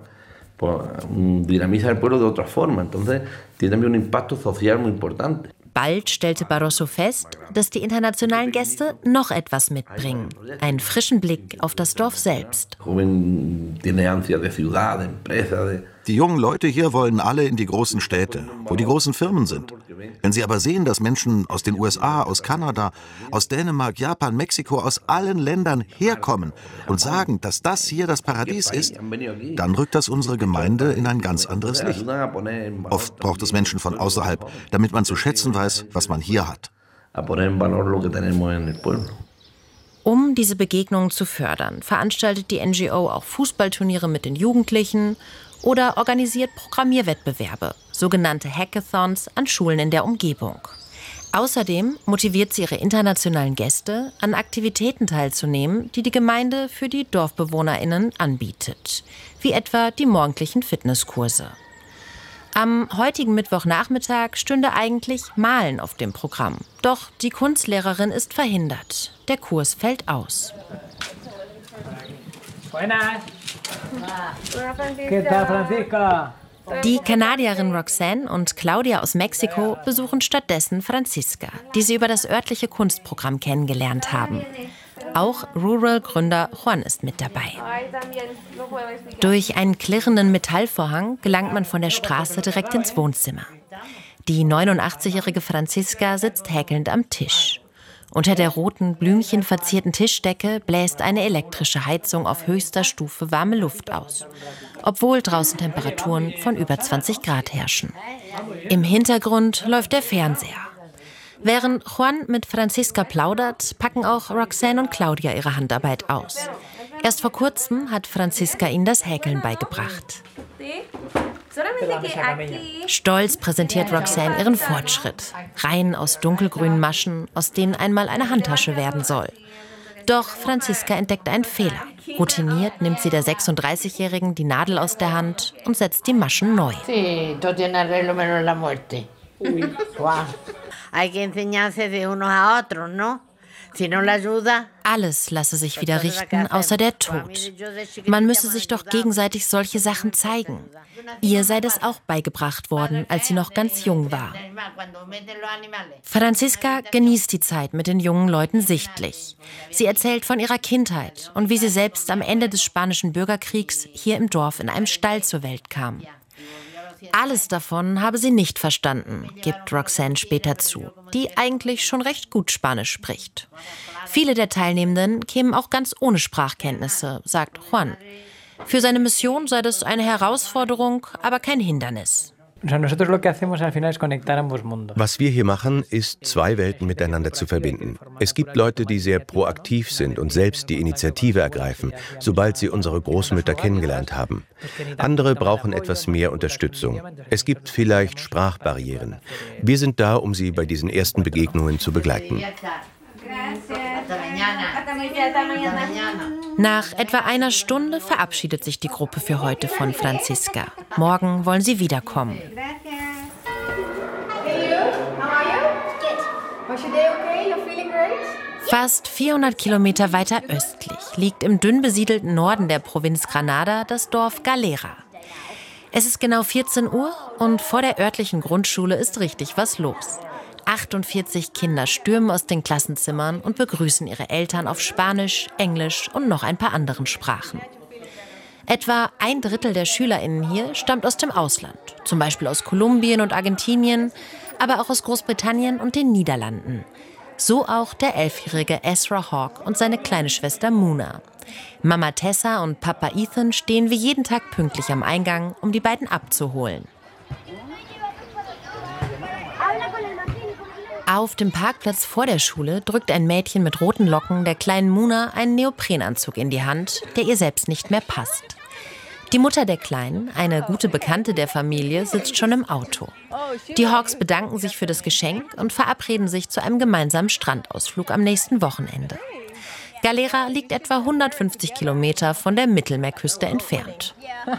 Bald stellte Barroso fest, dass die internationalen Gäste noch etwas mitbringen. Einen frischen Blick auf das Dorf selbst. Die jungen Leute hier wollen alle in die großen Städte, wo die großen Firmen sind. Wenn sie aber sehen, dass Menschen aus den U S A, aus Kanada, aus Dänemark, Japan, Mexiko, aus allen Ländern herkommen und sagen, dass das hier das Paradies ist, dann rückt das unsere Gemeinde in ein ganz anderes Licht. Oft braucht es Menschen von außerhalb, damit man zu schätzen weiß, was man hier hat. Um diese Begegnungen zu fördern, veranstaltet die N G O auch Fußballturniere mit den Jugendlichen oder organisiert Programmierwettbewerbe, sogenannte Hackathons, an Schulen in der Umgebung. Außerdem motiviert sie ihre internationalen Gäste, an Aktivitäten teilzunehmen, die die Gemeinde für die DorfbewohnerInnen anbietet, wie etwa die morgendlichen Fitnesskurse. Am heutigen Mittwochnachmittag stünde eigentlich Malen auf dem Programm. Doch die Kunstlehrerin ist verhindert. Der Kurs fällt aus. Die Kanadierin Roxanne und Claudia aus Mexiko besuchen stattdessen Franziska, die sie über das örtliche Kunstprogramm kennengelernt haben. Auch Rural-Gründer Juan ist mit dabei. Durch einen klirrenden Metallvorhang gelangt man von der Straße direkt ins Wohnzimmer. Die neunundachtzigjährige Franziska sitzt häkelnd am Tisch. Unter der roten, blümchenverzierten Tischdecke bläst eine elektrische Heizung auf höchster Stufe warme Luft aus, obwohl draußen Temperaturen von über zwanzig Grad herrschen. Im Hintergrund läuft der Fernseher. Während Juan mit Franziska plaudert, packen auch Roxanne und Claudia ihre Handarbeit aus. Erst vor kurzem hat Franziska ihnen das Häkeln beigebracht. Stolz präsentiert Roxanne ihren Fortschritt. Reihen aus dunkelgrünen Maschen, aus denen einmal eine Handtasche werden soll. Doch Franziska entdeckt einen Fehler. Routiniert nimmt sie der sechsunddreißigjährigen die Nadel aus der Hand und setzt die Maschen neu. Alles lasse sich wieder richten, außer der Tod. Man müsse sich doch gegenseitig solche Sachen zeigen. Ihr sei das auch beigebracht worden, als sie noch ganz jung war. Franziska genießt die Zeit mit den jungen Leuten sichtlich. Sie erzählt von ihrer Kindheit und wie sie selbst am Ende des Spanischen Bürgerkriegs hier im Dorf in einem Stall zur Welt kam. Alles davon habe sie nicht verstanden, gibt Roxanne später zu, die eigentlich schon recht gut Spanisch spricht. Viele der Teilnehmenden kämen auch ganz ohne Sprachkenntnisse, sagt Juan. Für seine Mission sei das eine Herausforderung, aber kein Hindernis. Was wir hier machen, ist, zwei Welten miteinander zu verbinden. Es gibt Leute, die sehr proaktiv sind und selbst die Initiative ergreifen, sobald sie unsere Großmütter kennengelernt haben. Andere brauchen etwas mehr Unterstützung. Es gibt vielleicht Sprachbarrieren. Wir sind da, um sie bei diesen ersten Begegnungen zu begleiten. Nach etwa einer Stunde verabschiedet sich die Gruppe für heute von Franziska. Morgen wollen sie wiederkommen. Fast vierhundert Kilometer weiter östlich liegt im dünn besiedelten Norden der Provinz Granada das Dorf Galera. Es ist genau vierzehn Uhr und vor der örtlichen Grundschule ist richtig was los. achtundvierzig Kinder stürmen aus den Klassenzimmern und begrüßen ihre Eltern auf Spanisch, Englisch und noch ein paar anderen Sprachen. Etwa ein Drittel der SchülerInnen hier stammt aus dem Ausland, zum Beispiel aus Kolumbien und Argentinien, aber auch aus Großbritannien und den Niederlanden. So auch der elfjährige Ezra Hawk und seine kleine Schwester Muna. Mama Tessa und Papa Ethan stehen wie jeden Tag pünktlich am Eingang, um die beiden abzuholen. Auf dem Parkplatz vor der Schule drückt ein Mädchen mit roten Locken der kleinen Muna einen Neoprenanzug in die Hand, der ihr selbst nicht mehr passt. Die Mutter der Kleinen, eine gute Bekannte der Familie, sitzt schon im Auto. Die Hawks bedanken sich für das Geschenk und verabreden sich zu einem gemeinsamen Strandausflug am nächsten Wochenende. Galera liegt etwa hundertfünfzig Kilometer von der Mittelmeerküste entfernt.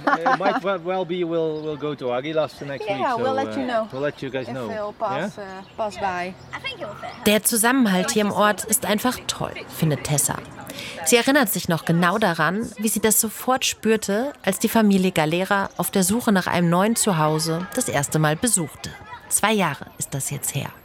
Der Zusammenhalt hier im Ort ist einfach toll, findet Tessa. Sie erinnert sich noch genau daran, wie sie das sofort spürte, als die Familie Galera auf der Suche nach einem neuen Zuhause das erste Mal besuchte. Zwei Jahre ist das jetzt her.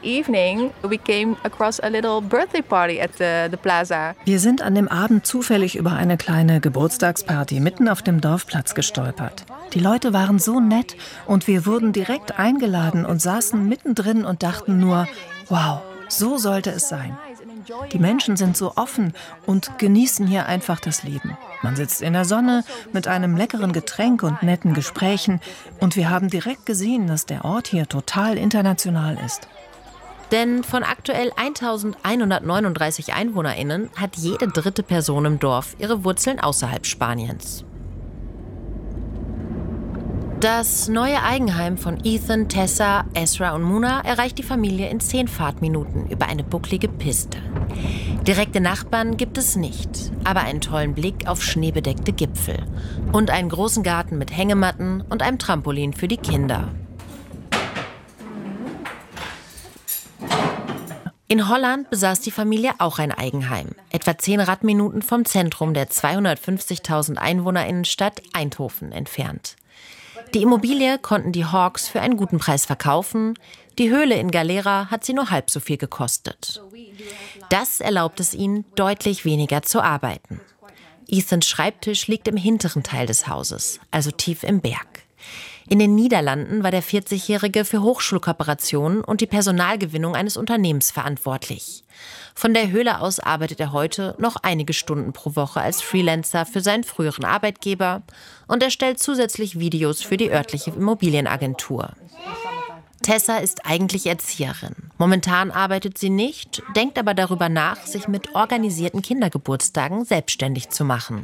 Wir sind an dem Abend zufällig über eine kleine Geburtstagsparty mitten auf dem Dorfplatz gestolpert. Die Leute waren so nett und wir wurden direkt eingeladen und saßen mittendrin und dachten nur, wow, so sollte es sein. Die Menschen sind so offen und genießen hier einfach das Leben. Man sitzt in der Sonne mit einem leckeren Getränk und netten Gesprächen und wir haben direkt gesehen, dass der Ort hier total international ist. Denn von aktuell eintausendeinhundertneununddreißig EinwohnerInnen hat jede dritte Person im Dorf ihre Wurzeln außerhalb Spaniens. Das neue Eigenheim von Ethan, Tessa, Ezra und Muna erreicht die Familie in zehn Fahrtminuten über eine bucklige Piste. Direkte Nachbarn gibt es nicht, aber einen tollen Blick auf schneebedeckte Gipfel und einen großen Garten mit Hängematten und einem Trampolin für die Kinder. In Holland besaß die Familie auch ein Eigenheim, etwa zehn Radminuten vom Zentrum der zweihundertfünfzigtausend EinwohnerInnenstadt Eindhoven entfernt. Die Immobilie konnten die Hawks für einen guten Preis verkaufen. Die Höhle in Galera hat sie nur halb so viel gekostet. Das erlaubt es ihnen, deutlich weniger zu arbeiten. Ethans Schreibtisch liegt im hinteren Teil des Hauses, also tief im Berg. In den Niederlanden war der vierzigjährige für Hochschulkooperationen und die Personalgewinnung eines Unternehmens verantwortlich. Von der Höhle aus arbeitet er heute noch einige Stunden pro Woche als Freelancer für seinen früheren Arbeitgeber und erstellt zusätzlich Videos für die örtliche Immobilienagentur. Tessa ist eigentlich Erzieherin. Momentan arbeitet sie nicht, denkt aber darüber nach, sich mit organisierten Kindergeburtstagen selbstständig zu machen.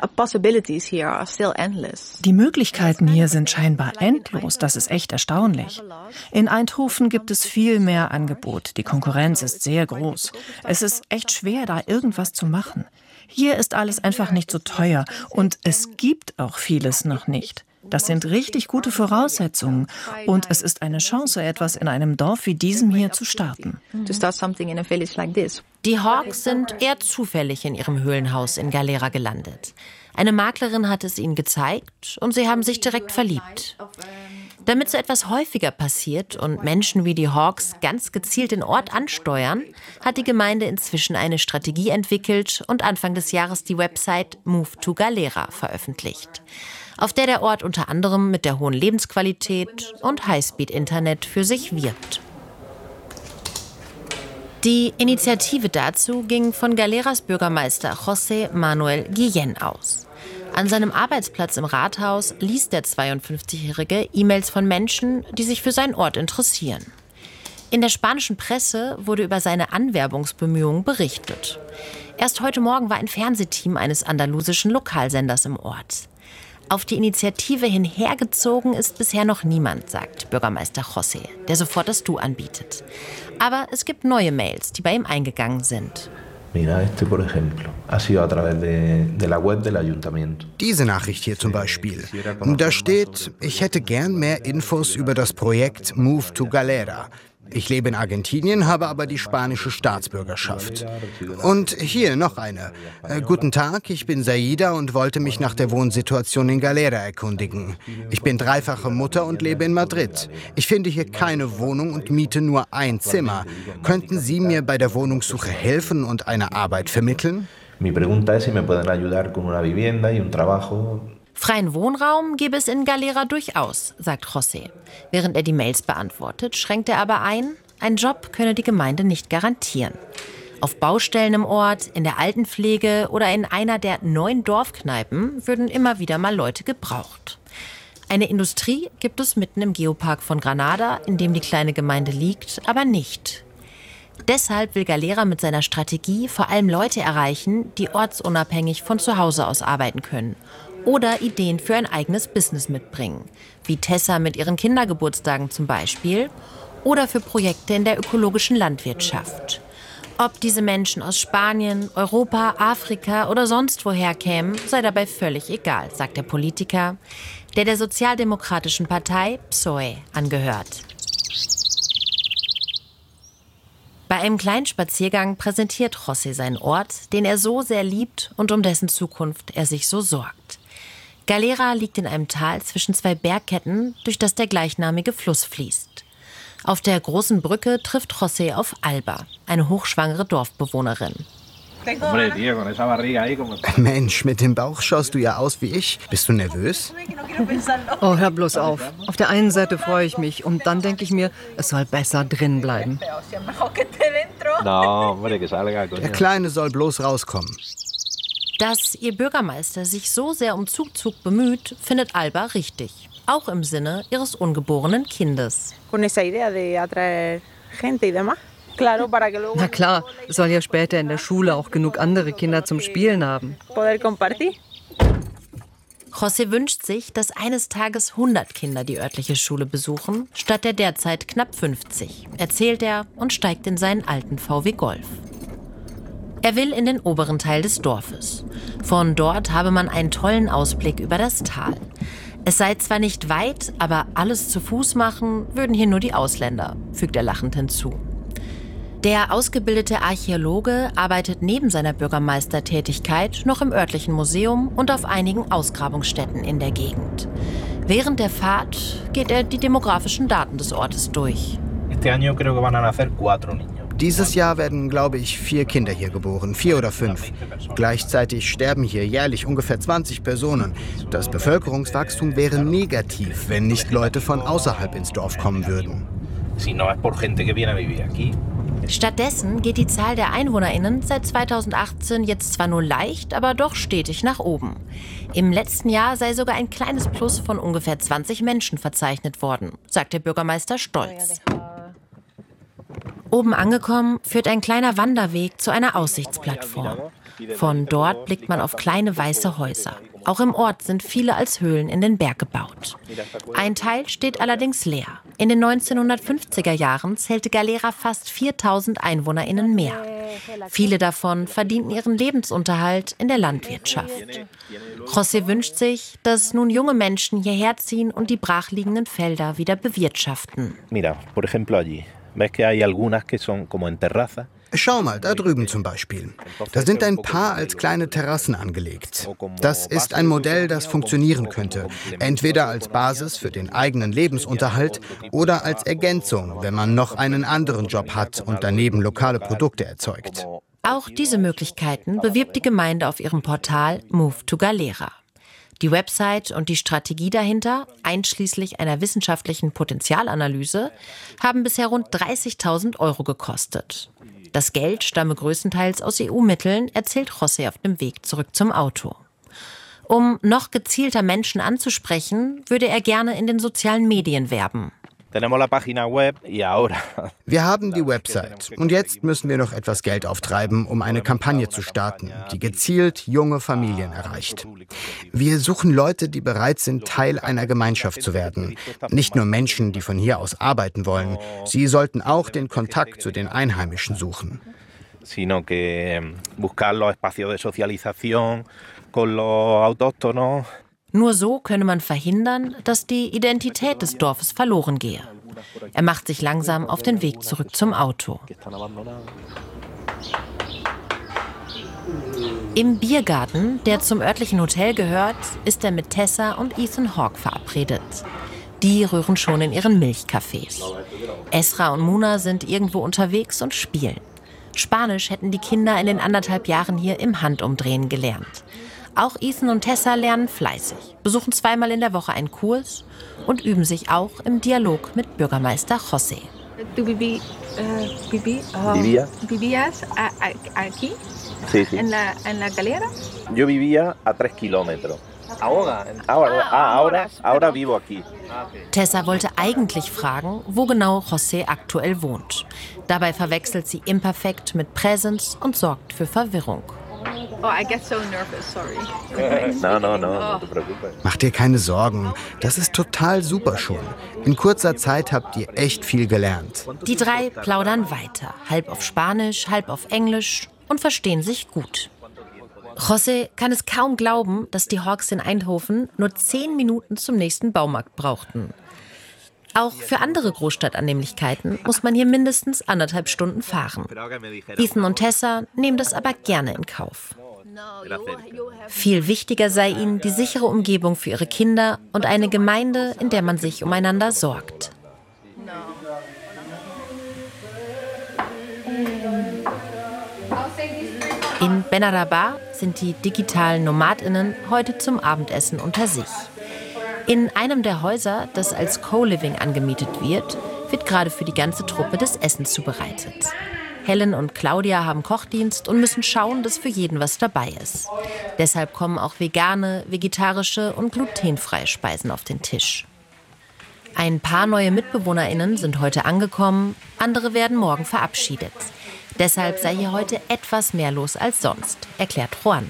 Die Möglichkeiten hier sind scheinbar endlos, das ist echt erstaunlich. In Eindhoven gibt es viel mehr Angebot, die Konkurrenz ist sehr groß. Es ist echt schwer, da irgendwas zu machen. Hier ist alles einfach nicht so teuer und es gibt auch vieles noch nicht. Das sind richtig gute Voraussetzungen und es ist eine Chance, etwas in einem Dorf wie diesem hier zu starten. Die Hawks sind eher zufällig in ihrem Höhlenhaus in Galera gelandet. Eine Maklerin hat es ihnen gezeigt und sie haben sich direkt verliebt. Damit so etwas häufiger passiert und Menschen wie die Hawks ganz gezielt den Ort ansteuern, hat die Gemeinde inzwischen eine Strategie entwickelt und Anfang des Jahres die Website Move to Galera veröffentlicht, auf der der Ort unter anderem mit der hohen Lebensqualität und Highspeed-Internet für sich wirbt. Die Initiative dazu ging von Galeras Bürgermeister José Manuel Guillén aus. An seinem Arbeitsplatz im Rathaus liest der zweiundfünfzigjährige E-Mails von Menschen, die sich für seinen Ort interessieren. In der spanischen Presse wurde über seine Anwerbungsbemühungen berichtet. Erst heute Morgen war ein Fernsehteam eines andalusischen Lokalsenders im Ort. Auf die Initiative hin hergezogen ist bisher noch niemand, sagt Bürgermeister José, der sofort das Du anbietet. Aber es gibt neue Mails, die bei ihm eingegangen sind. Diese Nachricht hier zum Beispiel. Da steht, ich hätte gern mehr Infos über das Projekt Move to Galera. Ich lebe in Argentinien, habe aber die spanische Staatsbürgerschaft. Und hier noch eine. Äh, guten Tag, ich bin Saida und wollte mich nach der Wohnsituation in Galera erkundigen. Ich bin dreifache Mutter und lebe in Madrid. Ich finde hier keine Wohnung und miete nur ein Zimmer. Könnten Sie mir bei der Wohnungssuche helfen und eine Arbeit vermitteln? Mi pregunta es si me pueden ayudar con una vivienda y un trabajo. Freien Wohnraum gäbe es in Galera durchaus, sagt José. Während er die Mails beantwortet, schränkt er aber ein, ein Job könne die Gemeinde nicht garantieren. Auf Baustellen im Ort, in der Altenpflege oder in einer der neun Dorfkneipen würden immer wieder mal Leute gebraucht. Eine Industrie gibt es mitten im Geopark von Granada, in dem die kleine Gemeinde liegt, aber nicht. Deshalb will Galera mit seiner Strategie vor allem Leute erreichen, die ortsunabhängig von zu Hause aus arbeiten können oder Ideen für ein eigenes Business mitbringen, wie Tessa mit ihren Kindergeburtstagen zum Beispiel, oder für Projekte in der ökologischen Landwirtschaft. Ob diese Menschen aus Spanien, Europa, Afrika oder sonst woher kämen, sei dabei völlig egal, sagt der Politiker, der der sozialdemokratischen Partei P S O E angehört. Bei einem kleinen Spaziergang präsentiert José seinen Ort, den er so sehr liebt und um dessen Zukunft er sich so sorgt. Galera liegt in einem Tal zwischen zwei Bergketten, durch das der gleichnamige Fluss fließt. Auf der großen Brücke trifft José auf Alba, eine hochschwangere Dorfbewohnerin. Mensch, mit dem Bauch schaust du ja aus wie ich. Bist du nervös? Oh, hör bloß auf. Auf der einen Seite freue ich mich und dann denke ich mir, es soll besser drin bleiben. Der Kleine soll bloß rauskommen. Dass ihr Bürgermeister sich so sehr um Zugzug bemüht, findet Alba richtig. Auch im Sinne ihres ungeborenen Kindes. Na klar, es soll ja später in der Schule auch genug andere Kinder zum Spielen haben. José wünscht sich, dass eines Tages hundert Kinder die örtliche Schule besuchen, statt der derzeit knapp fünfzig, erzählt er und steigt in seinen alten V W Golf. Er will in den oberen Teil des Dorfes. Von dort habe man einen tollen Ausblick über das Tal. Es sei zwar nicht weit, aber alles zu Fuß machen würden hier nur die Ausländer, fügt er lachend hinzu. Der ausgebildete Archäologe arbeitet neben seiner Bürgermeistertätigkeit noch im örtlichen Museum und auf einigen Ausgrabungsstätten in der Gegend. Während der Fahrt geht er die demografischen Daten des Ortes durch. Dieses Jahr werden, glaube ich, vier Kinder hier geboren, vier oder fünf. Gleichzeitig sterben hier jährlich ungefähr zwanzig Personen. Das Bevölkerungswachstum wäre negativ, wenn nicht Leute von außerhalb ins Dorf kommen würden. Stattdessen geht die Zahl der EinwohnerInnen seit zweitausendachtzehn jetzt zwar nur leicht, aber doch stetig nach oben. Im letzten Jahr sei sogar ein kleines Plus von ungefähr zwanzig Menschen verzeichnet worden, sagt der Bürgermeister stolz. Oben angekommen führt ein kleiner Wanderweg zu einer Aussichtsplattform. Von dort blickt man auf kleine weiße Häuser. Auch im Ort sind viele als Höhlen in den Berg gebaut. Ein Teil steht allerdings leer. In den neunzehnhundertfünfziger Jahren zählte Galera fast viertausend EinwohnerInnen mehr. Viele davon verdienten ihren Lebensunterhalt in der Landwirtschaft. José wünscht sich, dass nun junge Menschen hierher ziehen und die brachliegenden Felder wieder bewirtschaften. Mira, por ejemplo allí. Ves que hay algunas que son como en terraza. Schau mal, da drüben zum Beispiel. Da sind ein paar als kleine Terrassen angelegt. Das ist ein Modell, das funktionieren könnte. Entweder als Basis für den eigenen Lebensunterhalt oder als Ergänzung, wenn man noch einen anderen Job hat und daneben lokale Produkte erzeugt. Auch diese Möglichkeiten bewirbt die Gemeinde auf ihrem Portal Move to Galera. Die Website und die Strategie dahinter, einschließlich einer wissenschaftlichen Potenzialanalyse, haben bisher rund dreißigtausend Euro gekostet. Das Geld stamme größtenteils aus E U-Mitteln, erzählt José auf dem Weg zurück zum Auto. Um noch gezielter Menschen anzusprechen, würde er gerne in den sozialen Medien werben. Wir haben die Website und jetzt müssen wir noch etwas Geld auftreiben, um eine Kampagne zu starten, die gezielt junge Familien erreicht. Wir suchen Leute, die bereit sind, Teil einer Gemeinschaft zu werden. Nicht nur Menschen, die von hier aus arbeiten wollen. Sie sollten auch den Kontakt zu den Einheimischen suchen. Sino que buscar los espacios de socialización con los autóctonos. Nur so könne man verhindern, dass die Identität des Dorfes verloren gehe. Er macht sich langsam auf den Weg zurück zum Auto. Im Biergarten, der zum örtlichen Hotel gehört, ist er mit Tessa und Ethan Hawke verabredet. Die rühren schon in ihren Milchcafés. Esra und Muna sind irgendwo unterwegs und spielen. Spanisch hätten die Kinder in den anderthalb Jahren hier im Handumdrehen gelernt. Auch Ethan und Tessa lernen fleißig, besuchen zweimal in der Woche einen Kurs und üben sich auch im Dialog mit Bürgermeister José. ¿Tú viví, uh, viví, uh, Vivía. ¿Vivías a, a, aquí? Sí, sí. ¿En la, en la Galera? Yo vivía a tres kilómetros. Ahora, ahora, ah, ahora, ahora vivo aquí. Tessa wollte eigentlich fragen, wo genau José aktuell wohnt. Dabei verwechselt sie imperfekt mit Präsens und sorgt für Verwirrung. Oh, I get so nervous, sorry. No, no, no, no te preocupes. Mach dir keine Sorgen, das ist total super schon. In kurzer Zeit habt ihr echt viel gelernt. Die drei plaudern weiter, halb auf Spanisch, halb auf Englisch und verstehen sich gut. José kann es kaum glauben, dass die Hawks in Eindhoven nur zehn Minuten zum nächsten Baumarkt brauchten. Auch für andere Großstadtannehmlichkeiten muss man hier mindestens anderthalb Stunden fahren. Ethan und Tessa nehmen das aber gerne in Kauf. Viel wichtiger sei ihnen die sichere Umgebung für ihre Kinder und eine Gemeinde, in der man sich umeinander sorgt. In Benaraba sind die digitalen NomadInnen heute zum Abendessen unter sich. In einem der Häuser, das als Co-Living angemietet wird, wird gerade für die ganze Truppe das Essen zubereitet. Helen und Claudia haben Kochdienst und müssen schauen, dass für jeden was dabei ist. Deshalb kommen auch vegane, vegetarische und glutenfreie Speisen auf den Tisch. Ein paar neue MitbewohnerInnen sind heute angekommen, andere werden morgen verabschiedet. Deshalb sei hier heute etwas mehr los als sonst, erklärt Juan.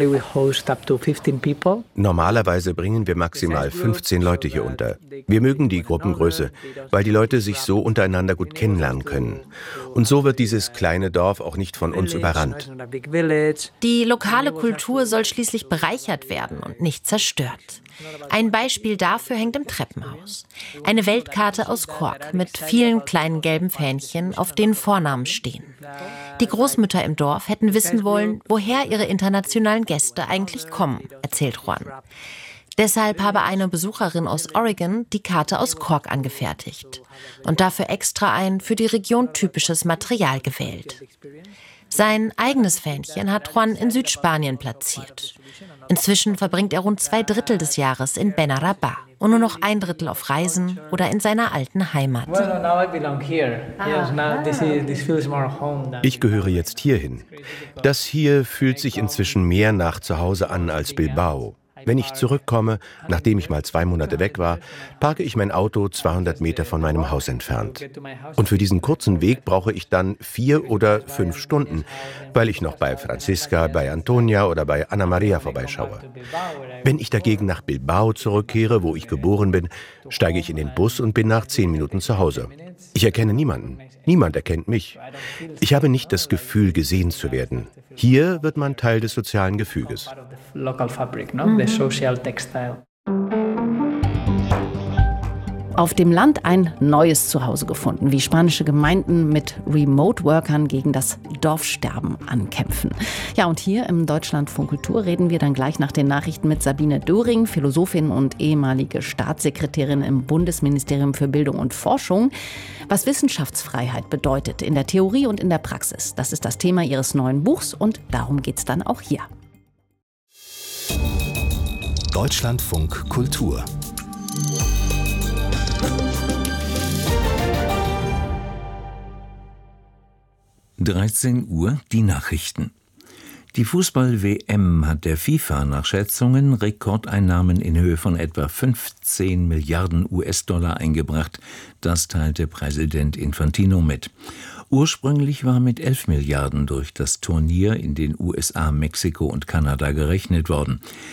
Normalerweise bringen wir maximal fünfzehn Leute hier unter. Wir mögen die Gruppengröße, weil die Leute sich so untereinander gut kennenlernen können. Und so wird dieses kleine Dorf auch nicht von uns überrannt. Die lokale Kultur soll schließlich bereichert werden und nicht zerstört. Ein Beispiel dafür hängt im Treppenhaus. Eine Weltkarte aus Kork mit vielen kleinen gelben Fähnchen, auf denen Vornamen stehen. Die Großmütter im Dorf hätten wissen wollen, woher ihre internationalen Gäste eigentlich kommen, erzählt Juan. Deshalb habe eine Besucherin aus Oregon die Karte aus Kork angefertigt und dafür extra ein für die Region typisches Material gewählt. Sein eigenes Fähnchen hat Juan in Südspanien platziert. Inzwischen verbringt er rund zwei Drittel des Jahres in Benarabá und nur noch ein Drittel auf Reisen oder in seiner alten Heimat. Ich gehöre jetzt hierhin. Das hier fühlt sich inzwischen mehr nach Zuhause an als Bilbao. Wenn ich zurückkomme, nachdem ich mal zwei Monate weg war, parke ich mein Auto zweihundert Meter von meinem Haus entfernt. Und für diesen kurzen Weg brauche ich dann vier oder fünf Stunden, weil ich noch bei Franziska, bei Antonia oder bei Anna Maria vorbeischaue. Wenn ich dagegen nach Bilbao zurückkehre, wo ich geboren bin, steige ich in den Bus und bin nach zehn Minuten zu Hause. Ich erkenne niemanden. Niemand erkennt mich. Ich habe nicht das Gefühl, gesehen zu werden. Hier wird man Teil des sozialen Gefüges. Auf dem Land ein neues Zuhause gefunden, wie spanische Gemeinden mit Remote-Workern gegen das Dorfsterben ankämpfen. Ja, und hier im Deutschlandfunk Kultur reden wir dann gleich nach den Nachrichten mit Sabine Döring, Philosophin und ehemalige Staatssekretärin im Bundesministerium für Bildung und Forschung. Was Wissenschaftsfreiheit bedeutet in der Theorie und in der Praxis, das ist das Thema ihres neuen Buchs und darum geht's dann auch hier. Deutschlandfunk Kultur. dreizehn Uhr, die Nachrichten. Die Fußball-W M hat der FIFA nach Schätzungen Rekordeinnahmen in Höhe von etwa fünfzehn Milliarden U S-Dollar eingebracht. Das teilte Präsident Infantino mit. Ursprünglich war mit elf Milliarden durch das Turnier in den U S A, Mexiko und Kanada gerechnet worden.